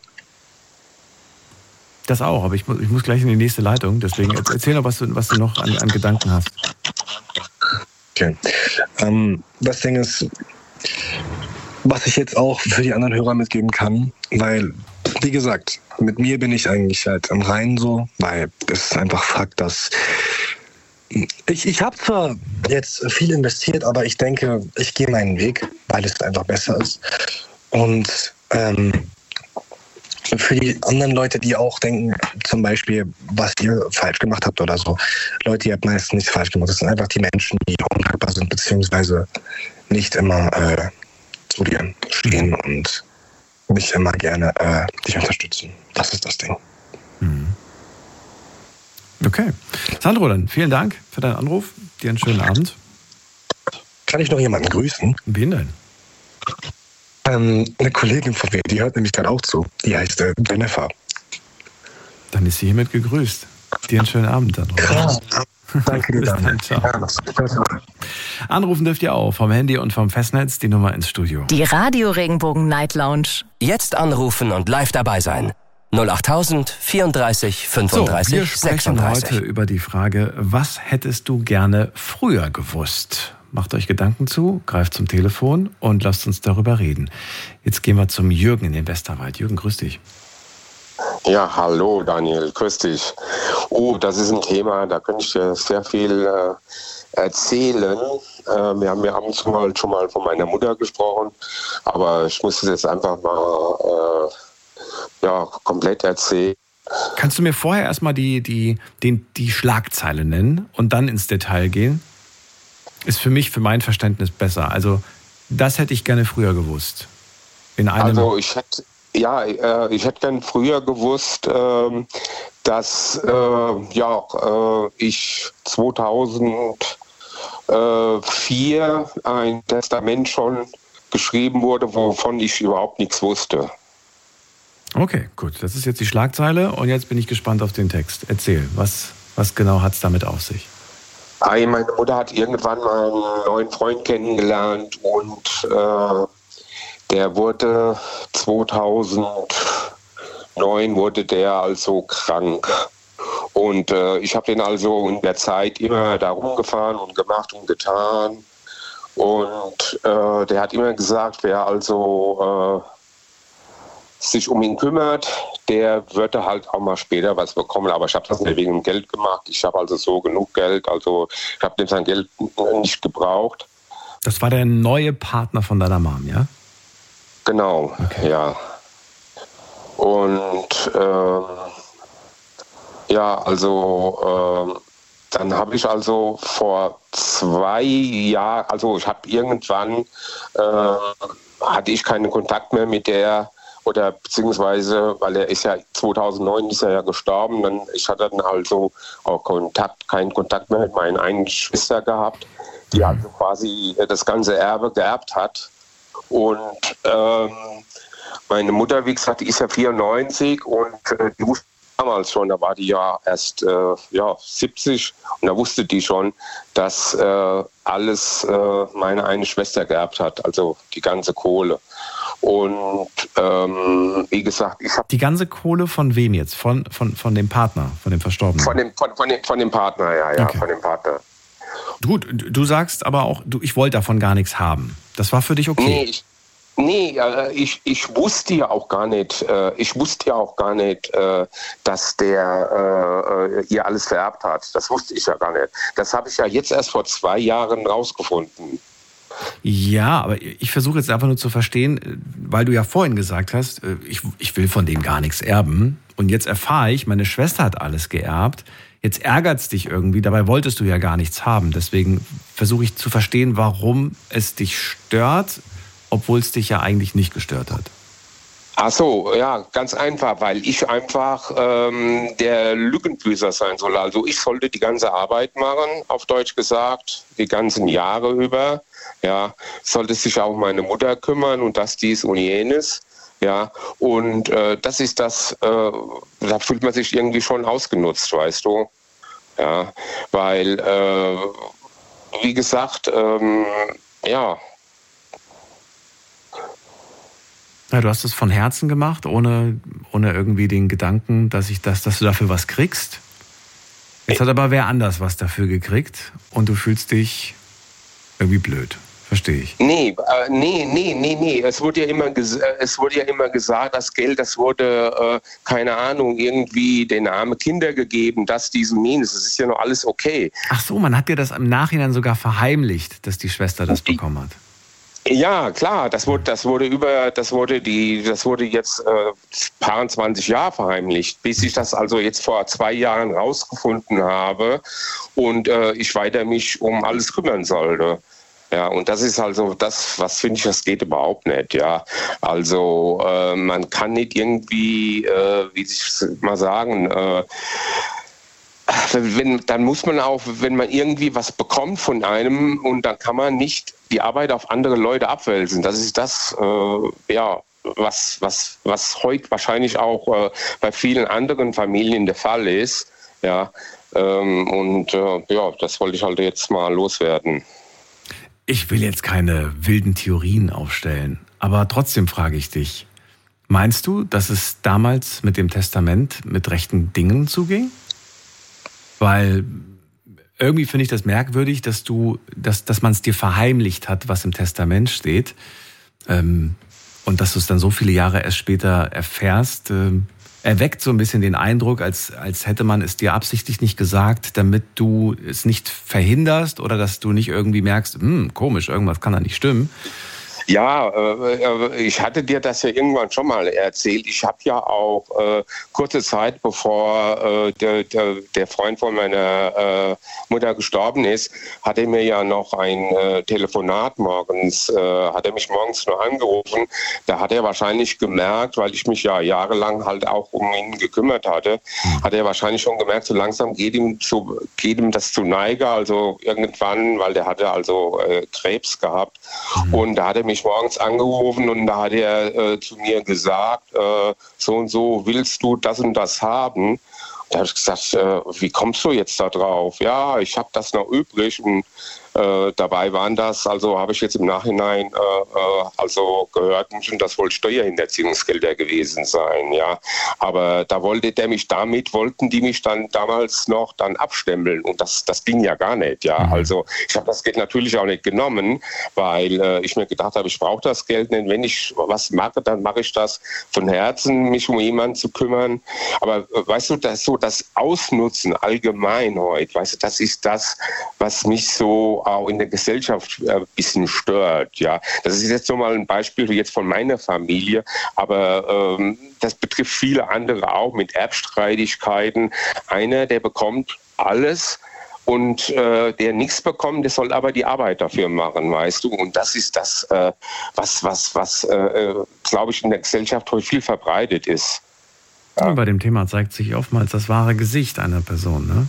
Das auch, aber ich muss, ich muss gleich in die nächste Leitung. Deswegen erzähl noch, was du, was du noch an, an Gedanken hast. Okay. Ähm, das Ding ist, was ich jetzt auch für die anderen Hörer mitgeben kann, weil, wie gesagt, mit mir bin ich eigentlich halt im Reinen so, weil es ist einfach Fakt, dass ich, ich habe zwar jetzt viel investiert, aber ich denke, ich gehe meinen Weg, weil es einfach besser ist. Und ähm, für die anderen Leute, die auch denken, zum Beispiel, was ihr falsch gemacht habt oder so. Leute, ihr habt meistens nichts falsch gemacht. Das sind einfach die Menschen, die undankbar sind, beziehungsweise nicht immer äh, zu dir stehen und nicht immer gerne äh, dich unterstützen. Das ist das Ding. Mhm. Okay. Sandro, dann vielen Dank für deinen Anruf. Dir einen schönen Abend. Kann ich noch jemanden grüßen? Wen denn? Ähm, eine Kollegin von mir, die hört nämlich gerade auch zu. Die heißt äh, Jennifer. Dann ist sie hiermit gegrüßt. Dir einen schönen Abend, Sandro. Krass. Danke dir, dann. Ciao. Anrufen dürft ihr auch vom Handy und vom Festnetz, die Nummer ins Studio. Die Radio Regenbogen Night Lounge. Jetzt anrufen und live dabei sein. null acht vierunddreißig fünfunddreißig so, wir sprechen sechsunddreißig. heute über die Frage, was hättest du gerne früher gewusst? Macht euch Gedanken zu, greift zum Telefon und lasst uns darüber reden. Jetzt gehen wir zum Jürgen in den Westerwald. Jürgen, grüß dich. Ja, hallo Daniel, grüß dich. Oh, das ist ein Thema, da könnte ich dir sehr viel äh, erzählen. Äh, wir haben ja abends mal, schon mal von meiner Mutter gesprochen, aber ich muss es jetzt einfach mal äh, ja, komplett erzählen. Kannst du mir vorher erstmal die, die, den, die Schlagzeile nennen und dann ins Detail gehen? Ist für mich, für mein Verständnis besser. Also das hätte ich gerne früher gewusst. In einem Also ich hätte, ja, äh, ich hätte gern früher gewusst, äh, dass äh, ja, äh, ich zweitausendvier ein Testament schon geschrieben wurde, wovon ich überhaupt nichts wusste. Okay, gut. Das ist jetzt die Schlagzeile und jetzt bin ich gespannt auf den Text. Erzähl, was, was genau hat es damit auf sich? Meine Mutter hat irgendwann mal einen neuen Freund kennengelernt und äh, der wurde zweitausendneun wurde der also krank. Und äh, ich habe den also in der Zeit immer da rumgefahren und gemacht und getan. Und äh, der hat immer gesagt, wer also äh, sich um ihn kümmert, der würde halt auch mal später was bekommen. Aber ich habe das nicht wegen dem Geld gemacht. Ich habe also so genug Geld. Also ich habe sein Geld nicht gebraucht. Das war der neue Partner von deiner Mom, ja? Genau, okay. Ja. Und ähm, ja, also ähm, dann habe ich also vor zwei Jahren, also ich habe irgendwann, äh, hatte ich keinen Kontakt mehr mit der, oder beziehungsweise, weil er ist ja zweitausendneun ist er ja gestorben, dann ich hatte dann also auch Kontakt, keinen Kontakt mehr mit meiner eigenen Schwester gehabt, die also quasi das ganze Erbe geerbt hat. Und ähm, meine Mutter, wie gesagt, die ist ja vierundneunzig und äh, die wusste damals schon, da war die ja erst äh, ja, siebzig und da wusste die schon, dass äh, alles äh, meine eine Schwester geerbt hat, also die ganze Kohle. Und ähm, wie gesagt, ich habe... Die ganze Kohle von wem jetzt? Von, von, von dem Partner, von dem Verstorbenen? Von dem, von, von dem, von dem Partner, ja, ja, okay. von dem Partner. Gut, du sagst aber auch, du, ich wollte davon gar nichts haben. Das war für dich okay? Nee, ich, nee, äh, ich, ich wusste ja auch gar nicht, äh, ich wusste ja auch gar nicht, äh, dass der äh, ihr alles vererbt hat. Das wusste ich ja gar nicht. Das habe ich ja jetzt erst vor zwei Jahren rausgefunden. Ja, aber ich versuche jetzt einfach nur zu verstehen, weil du ja vorhin gesagt hast, ich, ich will von dem gar nichts erben. Und jetzt erfahre ich, meine Schwester hat alles geerbt. Jetzt ärgert es dich irgendwie, dabei wolltest du ja gar nichts haben. Deswegen versuche ich zu verstehen, warum es dich stört, obwohl es dich ja eigentlich nicht gestört hat. Ach so, ja, ganz einfach, weil ich einfach ähm, der Lückenbüßer sein soll. Also ich sollte die ganze Arbeit machen, auf Deutsch gesagt, die ganzen Jahre über. Ja, sollte sich auch um meine Mutter kümmern und das, dies und jenes. Ja, und äh, das ist das, äh, da fühlt man sich irgendwie schon ausgenutzt, weißt du. Ja, weil, äh, wie gesagt, ähm, ja. Ja, du hast es von Herzen gemacht, ohne, ohne irgendwie den Gedanken, dass, ich das, dass du dafür was kriegst. Jetzt hat aber wer anders was dafür gekriegt und du fühlst dich Irgendwie blöd. Verstehe ich. Nee, äh, nee, nee, nee, nee. Es wurde ja immer, ges- äh, es wurde ja immer gesagt, das Geld, das wurde, äh, keine Ahnung, irgendwie den armen Kindern gegeben, das, diesen, jenes. Das ist ja noch alles okay. Ach so, man hat dir das im Nachhinein sogar verheimlicht, dass die Schwester das bekommen hat. Ja, klar, das wurde, das wurde über, das wurde die, das wurde jetzt äh, paar zwanzig Jahre verheimlicht, bis ich das also jetzt vor zwei Jahren rausgefunden habe und äh, ich weiter mich um alles kümmern sollte. Ja, und das ist also das, was finde ich, das geht überhaupt nicht, ja. Also äh, man kann nicht irgendwie, äh, wie sich mal sagen, äh, wenn, dann muss man auch, wenn man irgendwie was bekommt von einem und dann kann man nicht die Arbeit auf andere Leute abwälzen. Das ist das, äh, ja, was, was, was heute wahrscheinlich auch äh, bei vielen anderen Familien der Fall ist, ja. Ähm, und äh, ja, das wollte ich halt jetzt mal loswerden. Ich will jetzt keine wilden Theorien aufstellen, aber trotzdem frage ich dich, meinst du, dass es damals mit dem Testament mit rechten Dingen zuging? Weil irgendwie finde ich das merkwürdig, dass du, dass, dass man es dir verheimlicht hat, was im Testament steht, ähm, und dass du es dann so viele Jahre erst später erfährst. Ähm, erweckt so ein bisschen den Eindruck, als, als hätte man es dir absichtlich nicht gesagt, damit du es nicht verhinderst oder dass du nicht irgendwie merkst, hm, komisch, irgendwas kann da nicht stimmen. Ja, äh, ich hatte dir das ja irgendwann schon mal erzählt. Ich habe ja auch äh, kurze Zeit, bevor äh, der, der, der Freund von meiner äh, Mutter gestorben ist, hat er mir ja noch ein äh, Telefonat morgens, äh, hat er mich morgens nur angerufen. Da hat er wahrscheinlich gemerkt, weil ich mich ja jahrelang halt auch um ihn gekümmert hatte, hat er wahrscheinlich schon gemerkt, so langsam geht ihm, zu, geht ihm das zu Neige. Also irgendwann, weil der hatte also äh, Krebs gehabt. Mhm. Und da hat er mich morgens angerufen und da hat er äh, zu mir gesagt, äh, so und so willst du das und das haben. Da habe ich gesagt, äh, wie kommst du jetzt da drauf? Ja, ich habe das noch übrig und äh, dabei waren das, also habe ich jetzt im Nachhinein äh, äh, also gehört, müssen das wohl Steuerhinterziehungsgelder gewesen sein, ja. Aber da wollte der mich damit, wollten die mich dann damals noch dann abstempeln und das, das ging ja gar nicht, ja. Mhm. Also ich habe das Geld natürlich auch nicht genommen, weil äh, ich mir gedacht habe, ich brauche das Geld nicht. Wenn ich was mache, dann mache ich das von Herzen, mich um jemanden zu kümmern. Aber äh, weißt du, das so das Ausnutzen allgemein heute, weißt du, das ist das, was mich so auch in der Gesellschaft ein bisschen stört. Ja, das ist jetzt so mal ein Beispiel jetzt von meiner Familie, aber ähm, das betrifft viele andere auch mit Erbstreitigkeiten. Einer, der bekommt alles und äh, der nichts bekommt, der soll aber die Arbeit dafür machen, weißt du. Und das ist das, äh, was, was, was äh, glaube ich, in der Gesellschaft heute viel verbreitet ist. Ja. Ja, bei dem Thema zeigt sich oftmals das wahre Gesicht einer Person, ne?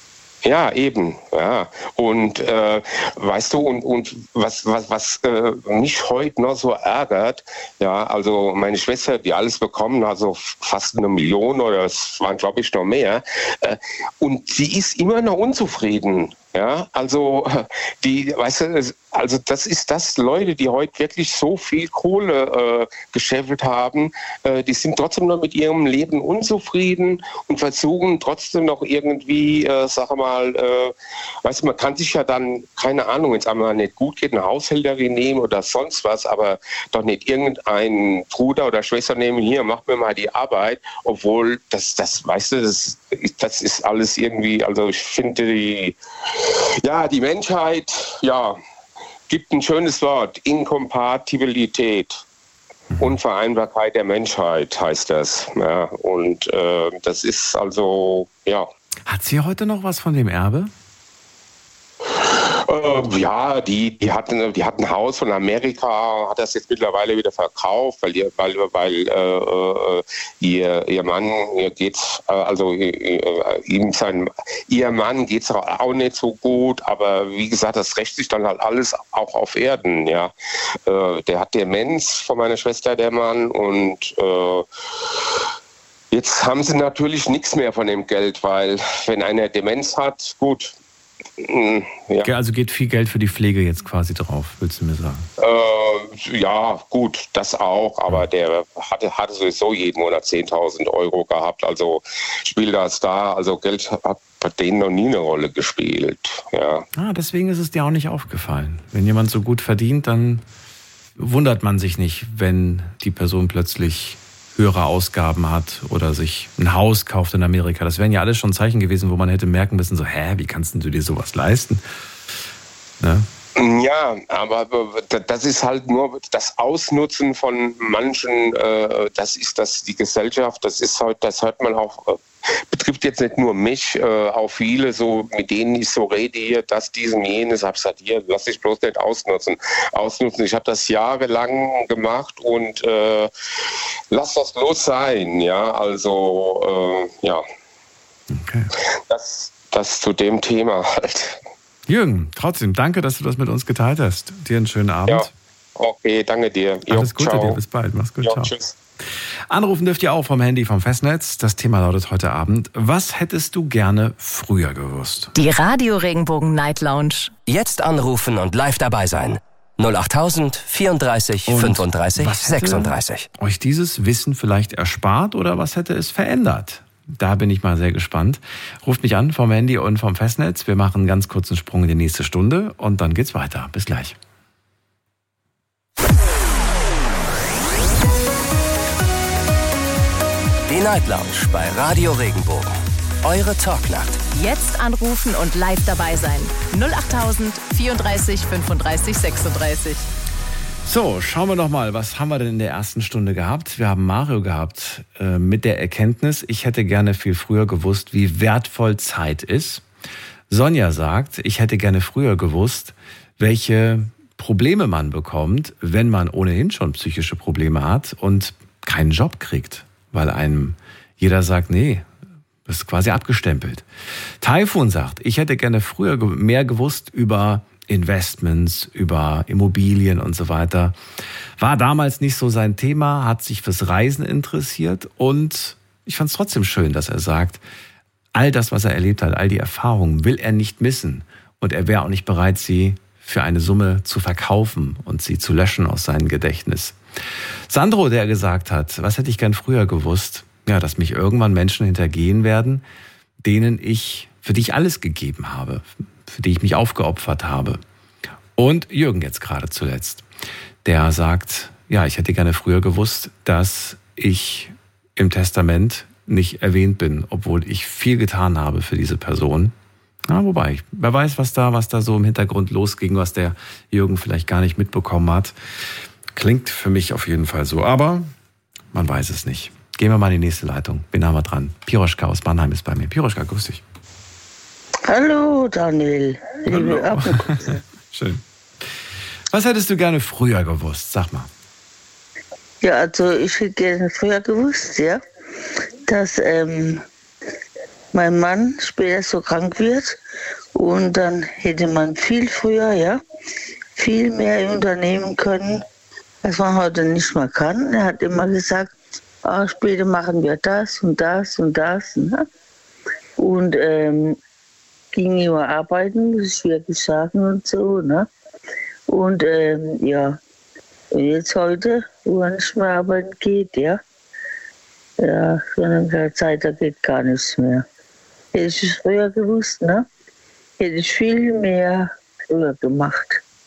Ja, eben, ja. Und äh, weißt du, und, und was, was, was äh, mich heute noch so ärgert, ja, also meine Schwester, die alles bekommen, also fast eine Million oder es waren, glaube ich, noch mehr, äh, und sie ist immer noch unzufrieden. Ja, also die, weißt du, also das ist das, Leute, die heute wirklich so viel Kohle äh, gescheffelt haben, äh, die sind trotzdem noch mit ihrem Leben unzufrieden und versuchen trotzdem noch irgendwie, äh, sag mal, äh, weißt du, man kann sich ja dann, keine Ahnung, jetzt einmal nicht gut geht, eine Haushälterin nehmen oder sonst was, aber doch nicht irgendeinen Bruder oder Schwester nehmen, hier, mach mir mal die Arbeit, obwohl das, das, weißt du, das, das ist alles irgendwie, also ich finde die, ja, die Menschheit, ja, gibt ein schönes Wort, Inkompatibilität, Unvereinbarkeit der Menschheit heißt das. Ja, und äh, das ist also, ja. Hat sie heute noch was von dem Erbe? Äh, ja, die, die, hatten, die hatten ein Haus von Amerika, hat das jetzt mittlerweile wieder verkauft, weil, ihr, weil, weil äh, ihr, ihr Mann, ihr geht's, äh, also äh, ihm sein, ihr Mann geht's auch nicht so gut, aber wie gesagt, das rächt sich dann halt alles auch auf Erden, ja. Äh, der hat Demenz von meiner Schwester, der Mann, und äh, jetzt haben sie natürlich nichts mehr von dem Geld, weil wenn einer Demenz hat, gut. Ja. Also geht viel Geld für die Pflege jetzt quasi drauf, willst du mir sagen? Äh, ja, gut, das auch, aber der hatte, hatte sowieso jeden Monat zehntausend Euro gehabt, also spielt das da, also Geld hat, bei denen noch nie eine Rolle gespielt. Ja. Ah, deswegen ist es dir auch nicht aufgefallen. Wenn jemand so gut verdient, dann wundert man sich nicht, wenn die Person plötzlich höhere Ausgaben hat oder sich ein Haus kauft in Amerika. Das wären ja alles schon Zeichen gewesen, wo man hätte merken müssen, so, hä, wie kannst du dir sowas leisten? Ne? Ja, aber das ist halt nur das Ausnutzen von manchen, äh, das ist das die Gesellschaft, das ist halt, das hört man auch, äh, betrifft jetzt nicht nur mich, äh, auch viele, so mit denen ich so rede hier, das, diesen, jenes, hab's halt hier, lass dich bloß nicht ausnutzen. Ausnutzen, ich habe das jahrelang gemacht und äh, lass das bloß sein, ja, also, äh, ja. Okay. Das, das zu dem Thema halt. Jürgen, trotzdem, danke, dass du das mit uns geteilt hast. Dir einen schönen Abend. Ja, okay, danke dir. Jo, Alles Gute ciao. dir, bis bald. Mach's gut, Jo, ciao. tschüss. Anrufen dürft ihr auch vom Handy, vom Festnetz. Das Thema lautet heute Abend: Was hättest du gerne früher gewusst? Die Radio Regenbogen Night Lounge. Jetzt anrufen und live dabei sein. null acht vierunddreißig Und fünfunddreißig was hätte sechsunddreißig. euch dieses Wissen vielleicht erspart oder was hätte es verändert? Da bin ich mal sehr gespannt. Ruft mich an vom Handy und vom Festnetz. Wir machen einen ganz kurzen Sprung in die nächste Stunde und dann geht's weiter. Bis gleich. Die Night Lounge bei Radio Regenbogen. Eure Talknacht. Jetzt anrufen und live dabei sein. null acht vierunddreißig fünfunddreißig sechsunddreißig. So, schauen wir noch mal, was haben wir denn in der ersten Stunde gehabt? Wir haben Mario gehabt äh, mit der Erkenntnis, ich hätte gerne viel früher gewusst, wie wertvoll Zeit ist. Sonja sagt, ich hätte gerne früher gewusst, welche Probleme man bekommt, wenn man ohnehin schon psychische Probleme hat und keinen Job kriegt, weil einem jeder sagt, nee, das ist quasi abgestempelt. Taifun sagt, ich hätte gerne früher mehr gewusst über Investments, über Immobilien und so weiter. War damals nicht so sein Thema, hat sich fürs Reisen interessiert und ich fand es trotzdem schön, dass er sagt, all das, was er erlebt hat, all die Erfahrungen will er nicht missen und er wäre auch nicht bereit, sie für eine Summe zu verkaufen und sie zu löschen aus seinem Gedächtnis. Sandro, der gesagt hat, was hätte ich gern früher gewusst? Ja, dass mich irgendwann Menschen hintergehen werden, denen ich, für die ich alles gegeben habe, für die ich mich aufgeopfert habe. Und Jürgen jetzt gerade zuletzt, der sagt, ja, ich hätte gerne früher gewusst, dass ich im Testament nicht erwähnt bin, obwohl ich viel getan habe für diese Person. Ja, wobei, wer weiß, was da, was da so im Hintergrund losging, was der Jürgen vielleicht gar nicht mitbekommen hat. Klingt für mich auf jeden Fall so, aber man weiß es nicht. Gehen wir mal in die nächste Leitung. Wen haben wir dran? Piroschka aus Mannheim ist bei mir. Piroschka, grüß dich. Hallo Daniel. Hallo. Schön. Was hättest du gerne früher gewusst? Sag mal. Ja, also ich hätte gerne früher gewusst, ja, dass ähm, mein Mann später so krank wird und dann hätte man viel früher, ja, viel mehr unternehmen können, was man heute nicht mehr kann. Er hat immer gesagt, ah, später machen wir das und das und das. Ne? Und ähm, ging immer arbeiten, muss ich wirklich sagen und so. Ne? Und ähm, ja, und jetzt heute, wo man nicht mehr arbeiten geht, ja, ja, sondern keine Zeit, da geht gar nichts mehr. Hätte ich es früher gewusst, ne? Hätte ich viel mehr früher gemacht.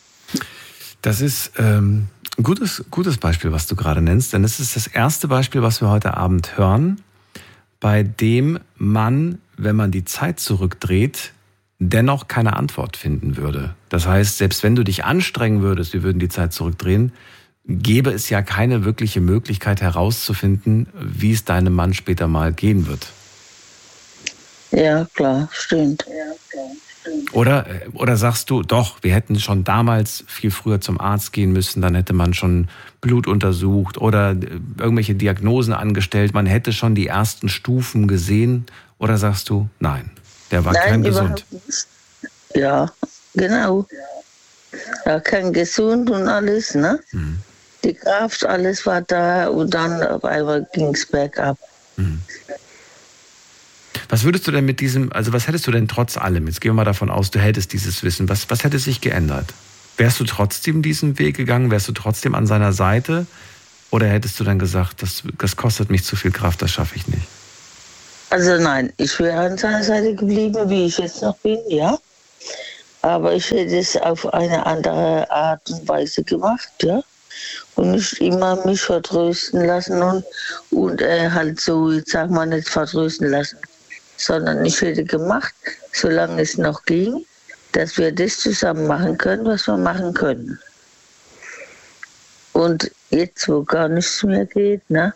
Das ist ähm, ein gutes, gutes Beispiel, was du gerade nennst, denn es ist das erste Beispiel, was wir heute Abend hören, bei dem man, wenn man die Zeit zurückdreht, dennoch keine Antwort finden würde. Das heißt, selbst wenn du dich anstrengen würdest, wir würden die Zeit zurückdrehen, gäbe es ja keine wirkliche Möglichkeit herauszufinden, wie es deinem Mann später mal gehen wird. Ja, klar, stimmt. Oder, oder sagst du, doch, wir hätten schon damals viel früher zum Arzt gehen müssen, dann hätte man schon Blut untersucht oder irgendwelche Diagnosen angestellt, man hätte schon die ersten Stufen gesehen, oder sagst du, nein, der war kerngesund? Ja, genau. Ja, kerngesund und alles, ne? Mhm. Die Kraft, alles war da und dann auf einmal ging es bergab. Mhm. Was würdest du denn mit diesem, also was hättest du denn trotz allem, jetzt gehen wir mal davon aus, du hättest dieses Wissen, was, was hätte sich geändert? Wärst du trotzdem diesen Weg gegangen, wärst du trotzdem an seiner Seite oder hättest du dann gesagt, das, das kostet mich zu viel Kraft, das schaffe ich nicht? Also nein, ich wäre an seiner Seite geblieben, wie ich jetzt noch bin, ja. Aber ich hätte es auf eine andere Art und Weise gemacht, ja. Und nicht immer mich vertrösten lassen und, und äh, halt so, jetzt sag mal, nicht vertrösten lassen, sondern ich hätte gemacht, solange es noch ging, dass wir das zusammen machen können, was wir machen können. Und jetzt, wo gar nichts mehr geht, ne?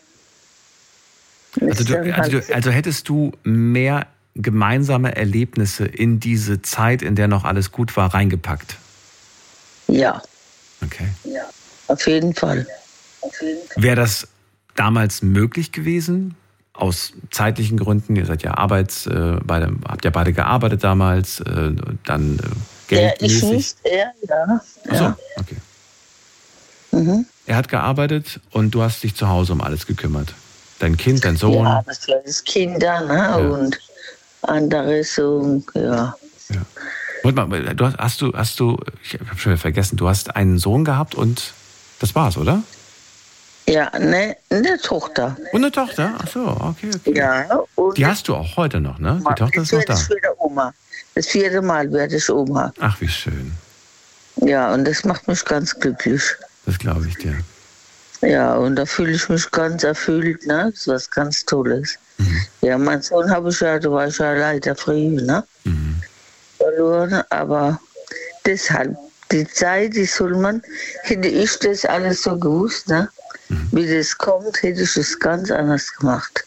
Also, du, also, du, also hättest du mehr gemeinsame Erlebnisse in diese Zeit, in der noch alles gut war, reingepackt? Ja. Okay. Ja, auf jeden Fall. Fall. Wäre das damals möglich gewesen? Aus zeitlichen Gründen, ihr seid ja Arbeits, äh, beide, habt ja beide gearbeitet damals, äh, dann äh, geldmäßig. Ja, ich nicht, er, ja. Ach so, okay. Mhm. Er hat gearbeitet und du hast dich zu Hause um alles gekümmert. Dein Kind, dein Sohn. Ja, das kleines Kinder, ne? Ja. Und andere so, ja. ja. Warte mal, du hast, hast du, hast du, ich habe schon wieder vergessen, du hast einen Sohn gehabt und das war's, oder? Ja, ne, eine Tochter. Und eine Tochter? Ach so, okay, okay. Ja. Und die hast du auch heute noch, ne? Die Tochter ist noch da. Das vierte Oma. Das vierte Mal werde ich Oma. Ach, wie schön. Ja, und das macht mich ganz glücklich. Das glaube ich dir. Ja, und da fühle ich mich ganz erfüllt, ne? Das ist was ganz Tolles. Mhm. Ja, mein Sohn habe ich ja, da war ich ja leider früh, ne? Mhm. Verloren, aber deshalb, die Zeit, die soll man, hätte ich das alles so gewusst, ne? Mhm. Wie das kommt, hätte ich es ganz anders gemacht.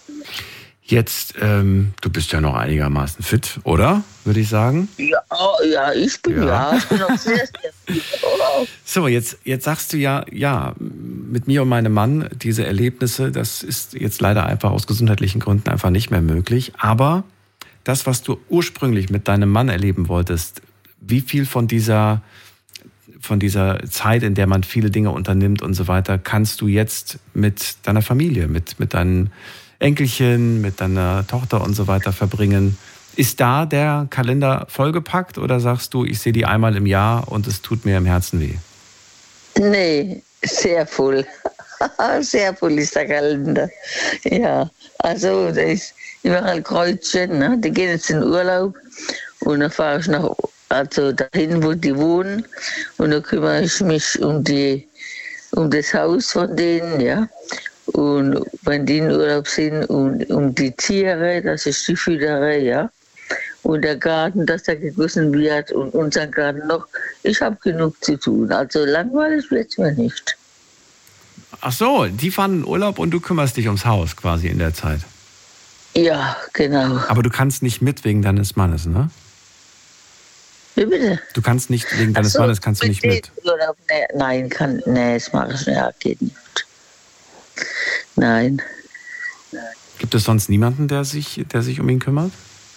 Jetzt, ähm, du bist ja noch einigermaßen fit, oder? Würde ich sagen. Ja, ja, ich bin ja, ja ich bin noch sehr, sehr fit. So, jetzt, jetzt sagst du ja, ja, mit mir und meinem Mann, diese Erlebnisse, das ist jetzt leider einfach aus gesundheitlichen Gründen einfach nicht mehr möglich. Aber das, was du ursprünglich mit deinem Mann erleben wolltest, wie viel von dieser, von dieser Zeit, in der man viele Dinge unternimmt und so weiter, kannst du jetzt mit deiner Familie, mit, mit deinen Enkelchen, mit deiner Tochter und so weiter verbringen? Ist da der Kalender vollgepackt oder sagst du, ich sehe die einmal im Jahr und es tut mir im Herzen weh? Nee, sehr voll. Sehr voll ist der Kalender. Ja, also da ist überall Kreuzchen, ne? Die gehen jetzt in Urlaub und dann fahre ich nach, also dahin, wo die wohnen, und dann kümmere ich mich um die, um das Haus von denen, ja. Und wenn die in Urlaub sind, und um die Tiere, dass ich die füttere, ja. Und der Garten, dass der gegossen wird und unser Garten noch. Ich habe genug zu tun. Also langweilig wird es mir nicht. Ach so, die fahren in Urlaub und du kümmerst dich ums Haus quasi in der Zeit. Ja, genau. Aber du kannst nicht mit wegen deines Mannes, ne? Wie bitte? Du kannst nicht wegen deines so, Mannes, kannst du nicht mit. Urlaub, nee, nein, kann, nee, das mache ich nicht. Ja, geht nicht. Nein. Gibt es sonst niemanden, der sich, der sich um ihn kümmert?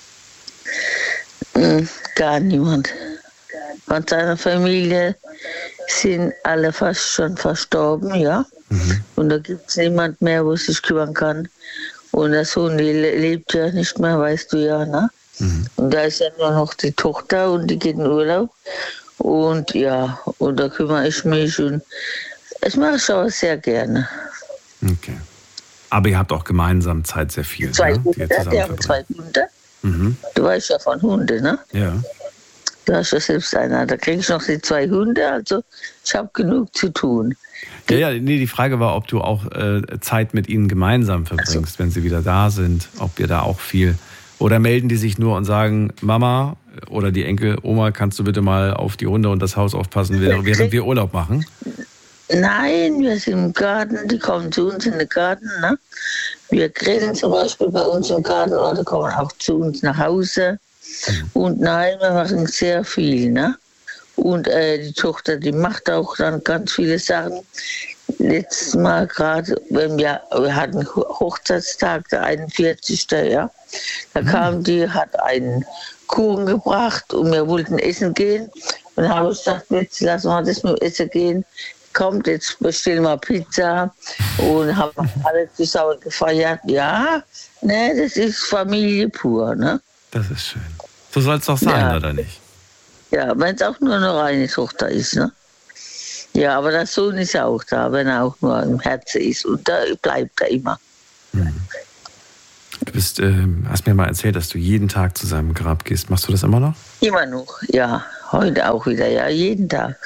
Gar niemand. Von seiner Familie sind alle fast schon verstorben, ja. Mhm. Und da gibt es niemand mehr, wo sich kümmern kann. Und der Sohn, die lebt ja nicht mehr, weißt du ja, ne? Mhm. Und da ist ja nur noch die Tochter und die geht in Urlaub. Und ja, und da kümmere ich mich und das mache ich auch sehr gerne. Okay. Aber ihr habt auch gemeinsam Zeit sehr viel. Zwei ne? Hunde, wir haben zwei Hunde. Mhm. Du weißt ja von Hunden, ne? Ja. Du hast ja selbst einer. Da kriege ich noch die zwei Hunde, also ich habe genug zu tun. Ja, ja, nee, die Frage war, ob du auch äh, Zeit mit ihnen gemeinsam verbringst, so. Wenn sie wieder da sind, ob ihr da auch viel... Oder melden die sich nur und sagen, Mama oder die Enkel, Oma, kannst du bitte mal auf die Hunde und das Haus aufpassen, während wir Urlaub machen? Nein, wir sind im Garten, die kommen zu uns in den Garten. Ne? Wir grillen zum Beispiel bei uns im Garten oder kommen auch zu uns nach Hause. Mhm. Und nein, wir machen sehr viel. Ne? Und äh, die Tochter, die macht auch dann ganz viele Sachen. Letztes Mal gerade, wenn wir, wir hatten Hochzeitstag, der einundvierzigste Ja, da mhm. kam die, hat einen Kuchen gebracht und wir wollten essen gehen. Und dann habe ich gesagt, jetzt lassen wir das mit Essen gehen. Kommt, jetzt bestellen wir Pizza und haben alle zusammen gefeiert. Ja, ne, das ist Familie pur, ne? Das ist schön. So soll es doch sein, ja. Oder nicht? Ja, wenn es auch nur noch eine Tochter ist, ne? Ja, aber der Sohn ist auch da, wenn er auch nur im Herzen ist. Und da bleibt er immer. Hm. bist, äh, hast mir mal erzählt, dass du jeden Tag zu seinem Grab gehst. Machst du das immer noch? Immer noch, ja. Heute auch wieder, ja, jeden Tag.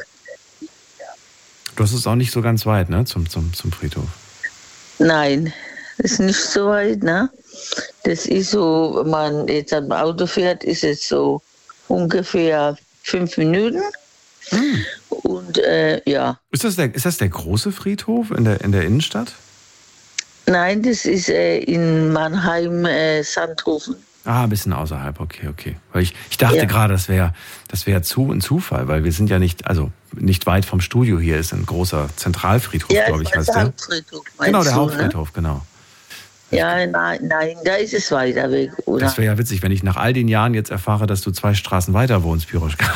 Du hast es auch nicht so ganz weit, ne, zum, zum, zum Friedhof? Nein, das ist nicht so weit, ne? Das ist so, wenn man jetzt am Auto fährt, ist es so ungefähr fünf Minuten. Hm. Und äh, ja. Ist das, der, ist das der große Friedhof in der, in der Innenstadt? Nein, das ist äh, in Mannheim, äh, Sandhofen. Ah, ein bisschen außerhalb, okay, okay. Weil ich, ich dachte ja. gerade, das wäre das wär zu ein Zufall, weil wir sind ja nicht, also nicht weit vom Studio hier ist ein großer Zentralfriedhof, ja, glaube ich, heißt der. der. Hauptfriedhof, genau, der du, Hauptfriedhof, ne? Genau. Ja, nein, nein, da ist es weiter weg, oder? Das wäre ja witzig, wenn ich nach all den Jahren jetzt erfahre, dass du zwei Straßen weiter wohnst, Piroschka.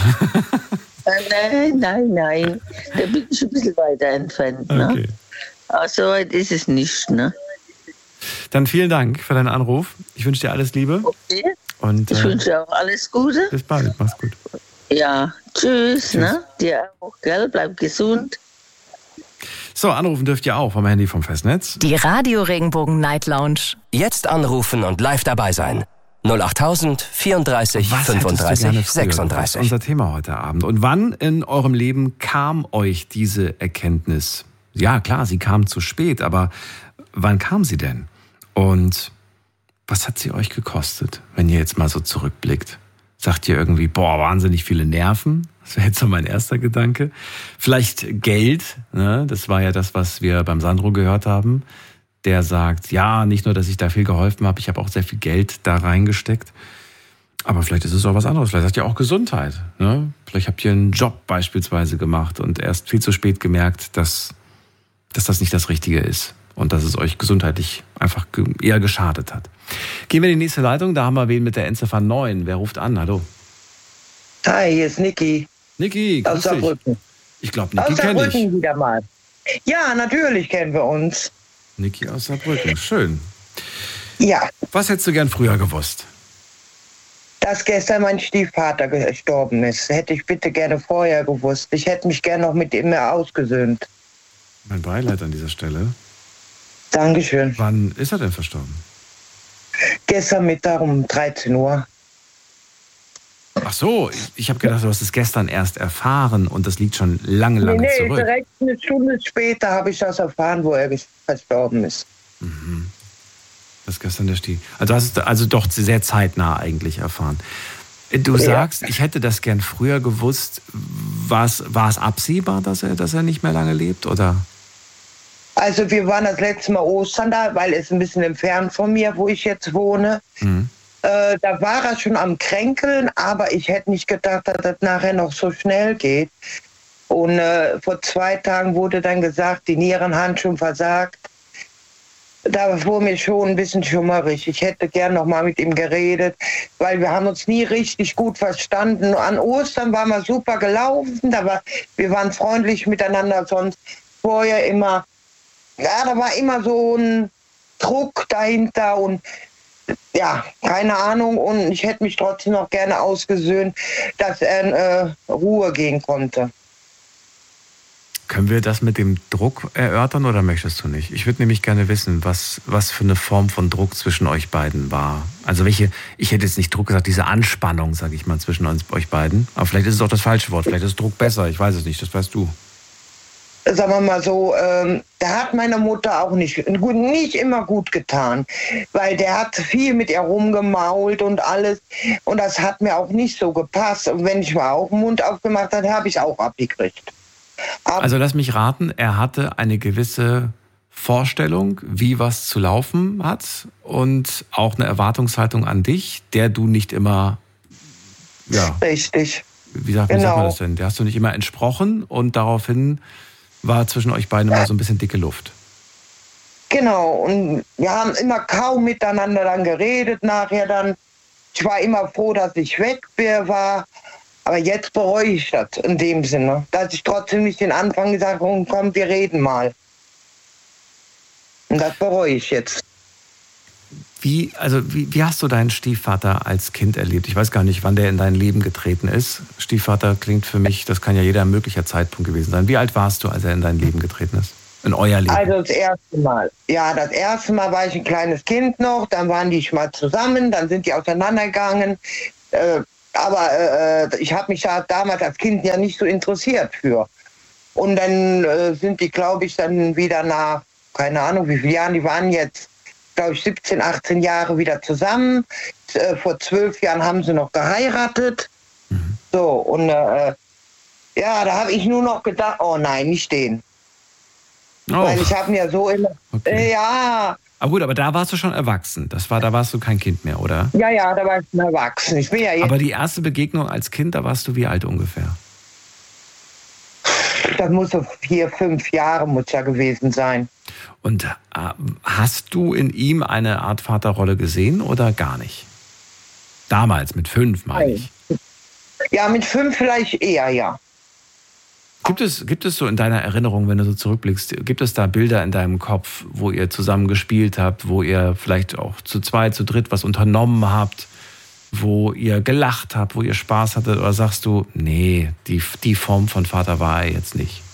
Nein, nein, nein. Da bin ich ein bisschen weiter entfernt. Ne? Okay. Aber so weit ist es nicht. Ne? Dann vielen Dank für deinen Anruf. Ich wünsche dir alles Liebe. Okay. Und, ich äh, wünsche dir auch alles Gute. Bis bald, mach's gut. Ja, tschüss. Tschüss. Ne? Dir auch, gell? Bleib gesund. So, anrufen dürft ihr auch vom Handy vom Festnetz. Die Radio Regenbogen Night Lounge. Jetzt anrufen und live dabei sein. null acht vierunddreißig fünfunddreißig sechsunddreißig. Das ist unser Thema heute Abend. Und wann in eurem Leben kam euch diese Erkenntnis? Ja, klar, sie kam zu spät, aber wann kam sie denn? Und was hat sie euch gekostet, wenn ihr jetzt mal so zurückblickt? Sagt ihr irgendwie, boah, wahnsinnig viele Nerven? Das wäre jetzt so mein erster Gedanke. Vielleicht Geld, ne? Das war ja das, was wir beim Sandro gehört haben. Der sagt, ja, nicht nur, dass ich da viel geholfen habe, ich habe auch sehr viel Geld da reingesteckt. Aber vielleicht ist es auch was anderes. Vielleicht sagt ihr auch Gesundheit. Ne? Vielleicht habt ihr einen Job beispielsweise gemacht und erst viel zu spät gemerkt, dass, dass das nicht das Richtige ist. Und dass es euch gesundheitlich einfach eher geschadet hat. Gehen wir in die nächste Leitung. Da haben wir wen mit der Endziffer neun. Wer ruft an? Hallo. Hi, hier ist Niki. Niki, grüß aus Saarbrücken. Ich glaube, Niki kenne ich. wieder mal. Ja, natürlich kennen wir uns. Niki aus Saarbrücken, schön. Ja. Was hättest du gern früher gewusst? Dass gestern mein Stiefvater gestorben ist. Hätte ich bitte gerne vorher gewusst. Ich hätte mich gerne noch mit ihm mehr ausgesöhnt. Mein Beileid an dieser Stelle. Dankeschön. Wann ist er denn verstorben? Gestern Mittag um dreizehn Uhr. Ach so, ich, ich habe gedacht, du hast es gestern erst erfahren und das liegt schon lange, lange nee, nee, zurück. Direkt eine Stunde später habe ich das erfahren, wo er verstorben ist. Mhm. Das ist gestern der Stief. Also hast du also doch sehr zeitnah eigentlich erfahren. Du ja. sagst, ich hätte das gern früher gewusst. War es, war es absehbar, dass er, dass er nicht mehr lange lebt, oder? Also wir waren das letzte Mal Ostern da, weil es ein bisschen entfernt von mir, wo ich jetzt wohne. Mhm. Äh, da war er schon am Kränkeln, aber ich hätte nicht gedacht, dass das nachher noch so schnell geht. Und äh, vor zwei Tagen wurde dann gesagt, die Nierenhand schon versagt. Da wurde mir schon ein bisschen schummerig. Ich hätte gern noch mal mit ihm geredet, weil wir haben uns nie richtig gut verstanden. An Ostern waren wir super gelaufen, da war, wir waren freundlich miteinander, sonst vorher immer, ja, da war immer so ein Druck dahinter und ja, keine Ahnung. Und ich hätte mich trotzdem noch gerne ausgesöhnt, dass er in äh, Ruhe gehen konnte. Können wir das mit dem Druck erörtern oder möchtest du nicht? Ich würde nämlich gerne wissen, was, was für eine Form von Druck zwischen euch beiden war. Also welche, ich hätte jetzt nicht Druck gesagt, diese Anspannung, sage ich mal, zwischen uns, euch beiden. Aber vielleicht ist es auch das falsche Wort, vielleicht ist Druck besser, ich weiß es nicht, das weißt du. Sagen wir mal so, ähm, der hat meine Mutter auch nicht, nicht immer gut getan, weil der hat viel mit ihr rumgemault und alles und das hat mir auch nicht so gepasst. Und wenn ich mal auch den Mund aufgemacht habe, habe ich auch abgekriegt. Aber also lass mich raten, er hatte eine gewisse Vorstellung, wie was zu laufen hat und auch eine Erwartungshaltung an dich, der du nicht immer, ja. Richtig. Wie sagt, wie genau. sagt man das denn? Der hast du nicht immer entsprochen und daraufhin war zwischen euch beiden immer so ein bisschen dicke Luft. Genau, und wir haben immer kaum miteinander dann geredet nachher dann. Ich war immer froh, dass ich weg war. Aber jetzt bereue ich das in dem Sinne, dass ich trotzdem nicht den Anfang gesagt habe, komm, wir reden mal. Und das bereue ich jetzt. Wie, also wie, wie hast du deinen Stiefvater als Kind erlebt? Ich weiß gar nicht, wann der in dein Leben getreten ist. Stiefvater klingt für mich, das kann ja jeder möglicher Zeitpunkt gewesen sein. Wie alt warst du, als er in dein Leben getreten ist? In euer Leben? Also das erste Mal. Ja, das erste Mal war ich ein kleines Kind noch, dann waren die mal zusammen, dann sind die auseinandergegangen. Äh, aber äh, ich habe mich da damals als Kind ja nicht so interessiert für. Und dann äh, sind die, glaube ich, dann wieder nach, keine Ahnung wie viele Jahren, die waren jetzt, glaube ich, siebzehn, achtzehn Jahre wieder zusammen. Äh, vor zwölf Jahren haben sie noch geheiratet. Mhm. So, und äh, ja, da habe ich nur noch gedacht, oh nein, nicht den. Oh. Weil ich habe mir so immer, okay. äh, ja. Aber gut, aber da warst du schon erwachsen. Das war, da warst du kein Kind mehr, oder? Ja, ja, da war ich schon erwachsen. Ich bin ja jetzt. Aber die erste Begegnung als Kind, da warst du wie alt ungefähr? Das muss so vier, fünf Jahre muss ja gewesen sein. Und äh, hast du in ihm eine Art Vaterrolle gesehen oder gar nicht? Damals, mit fünf, meine ich. Ja, mit fünf vielleicht eher, ja. Gibt es, gibt es so in deiner Erinnerung, wenn du so zurückblickst, gibt es da Bilder in deinem Kopf, wo ihr zusammen gespielt habt, wo ihr vielleicht auch zu zweit, zu dritt was unternommen habt, wo ihr gelacht habt, wo ihr Spaß hattet, oder sagst du, nee, die, die Form von Vater war er jetzt nicht?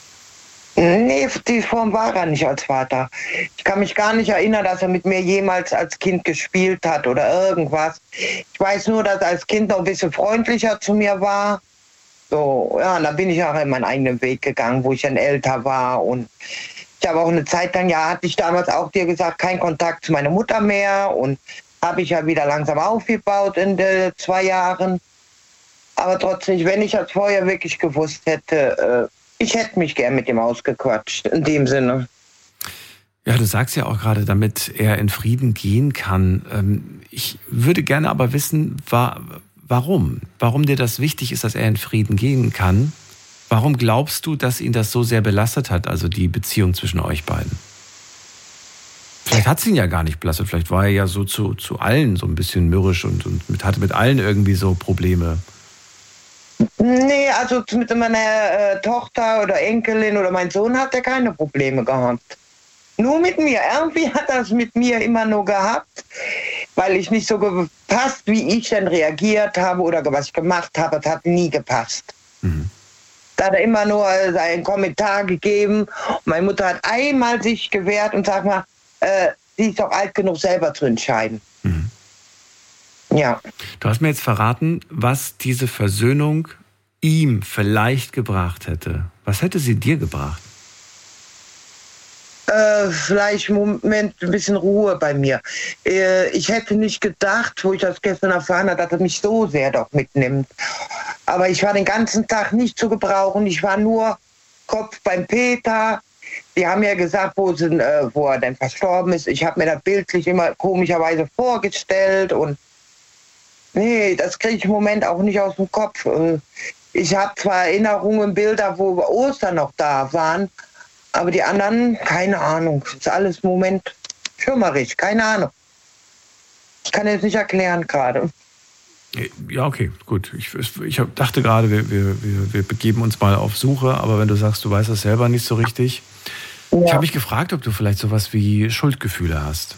Nee, die Form war er nicht als Vater. Ich kann mich gar nicht erinnern, dass er mit mir jemals als Kind gespielt hat oder irgendwas. Ich weiß nur, dass er als Kind noch ein bisschen freundlicher zu mir war. So, ja, und dann bin ich auch in meinen eigenen Weg gegangen, wo ich dann älter war. Und ich habe auch eine Zeit lang, ja, hatte ich damals auch dir gesagt, kein Kontakt zu meiner Mutter mehr. Und habe ich ja wieder langsam aufgebaut in den zwei Jahren. Aber trotzdem, wenn ich das vorher wirklich gewusst hätte, ich hätte mich gern mit ihm ausgequatscht, in dem Sinne. Ja, du sagst ja auch gerade, damit er in Frieden gehen kann. Ich würde gerne aber wissen, warum? Warum dir das wichtig ist, dass er in Frieden gehen kann? Warum glaubst du, dass ihn das so sehr belastet hat, also die Beziehung zwischen euch beiden? Vielleicht hat es ihn ja gar nicht belastet. Vielleicht war er ja so zu, zu allen so ein bisschen mürrisch und, und mit, hatte mit allen irgendwie so Probleme. Nee, also mit meiner äh, Tochter oder Enkelin oder mein Sohn hat er keine Probleme gehabt. Nur mit mir. Irgendwie hat er es mit mir immer nur gehabt, weil ich nicht so gepasst, wie ich dann reagiert habe oder was ich gemacht habe. Das hat nie gepasst. Mhm. Da hat er immer nur seinen Kommentar gegeben. Meine Mutter hat einmal sich gewehrt und sagt mal, äh, sie ist doch alt genug, selber zu entscheiden. Mhm. Ja. Du hast mir jetzt verraten, was diese Versöhnung ihm vielleicht gebracht hätte. Was hätte sie dir gebracht? Äh, vielleicht im Moment ein bisschen Ruhe bei mir. Äh, ich hätte nicht gedacht, wo ich das gestern erfahren habe, dass er mich so sehr doch mitnimmt. Aber ich war den ganzen Tag nicht zu gebrauchen. Ich war nur Kopf beim Peter. Die haben ja gesagt, wo, sie, äh, wo er denn verstorben ist. Ich habe mir das bildlich immer komischerweise vorgestellt. Und nee, das kriege ich im Moment auch nicht aus dem Kopf. Ich habe zwar Erinnerungen, Bilder, wo Ostern noch da waren, aber die anderen, keine Ahnung. Das ist alles im Moment schimmerig, keine Ahnung. Ich kann es nicht erklären gerade. Ja, okay, gut. Ich, ich dachte gerade, wir, wir, wir begeben uns mal auf Suche, aber wenn du sagst, du weißt das selber nicht so richtig. Ja. Ich habe mich gefragt, ob du vielleicht sowas wie Schuldgefühle hast.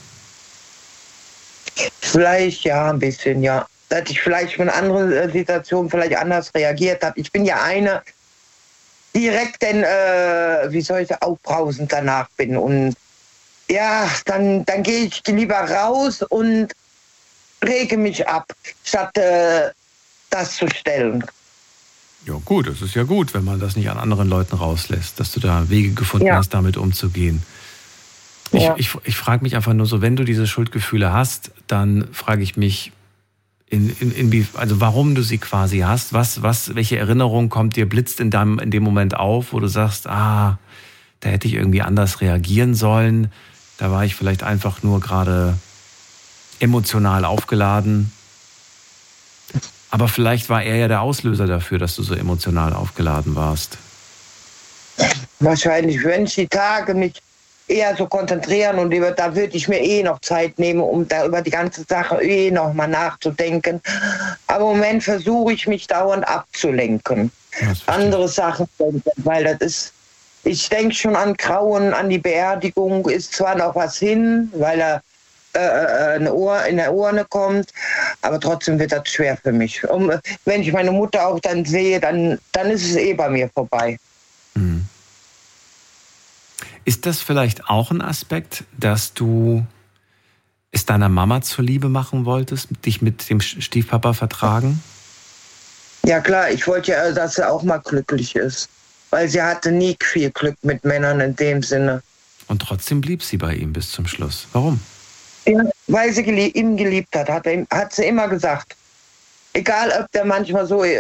Vielleicht ja, ein bisschen, ja. Dass ich vielleicht von anderen Situationen vielleicht anders reagiert habe. Ich bin ja eine, direkt denn, äh, wie soll ich sagen, aufbrausend danach bin. Und ja, dann, dann gehe ich lieber raus und rege mich ab, statt äh, das zu stellen. Ja gut, das ist ja gut, wenn man das nicht an anderen Leuten rauslässt, dass du da Wege gefunden ja. hast, damit umzugehen. Ich, ja. ich, ich frage mich einfach nur so, wenn du diese Schuldgefühle hast, dann frage ich mich, in, in, in wie, also warum du sie quasi hast, was, was, welche Erinnerung kommt dir, blitzt in, deinem, in dem Moment auf, wo du sagst, ah, da hätte ich irgendwie anders reagieren sollen, da war ich vielleicht einfach nur gerade emotional aufgeladen. Aber vielleicht war er ja der Auslöser dafür, dass du so emotional aufgeladen warst. Wahrscheinlich, wenn ich die Tage mich eher so konzentrieren und über, da würde ich mir eh noch Zeit nehmen, um da über die ganze Sache eh noch mal nachzudenken. Aber im Moment versuche ich mich dauernd abzulenken. Andere Sachen denken, weil das ist, ich denke schon an Grauen, an die Beerdigung, ist zwar noch was hin, weil er eine Ohr, in der Urne kommt, aber trotzdem wird das schwer für mich. Und wenn ich meine Mutter auch dann sehe, dann, dann ist es eh bei mir vorbei. Mhm. Ist das vielleicht auch ein Aspekt, dass du es deiner Mama zuliebe machen wolltest, dich mit dem Stiefpapa vertragen? Ja klar, ich wollte ja, dass sie auch mal glücklich ist. Weil sie hatte nie viel Glück mit Männern in dem Sinne. Und trotzdem blieb sie bei ihm bis zum Schluss. Warum? Ja, weil sie gelie- ihn geliebt hat, hat, er, hat sie immer gesagt. Egal, ob der manchmal so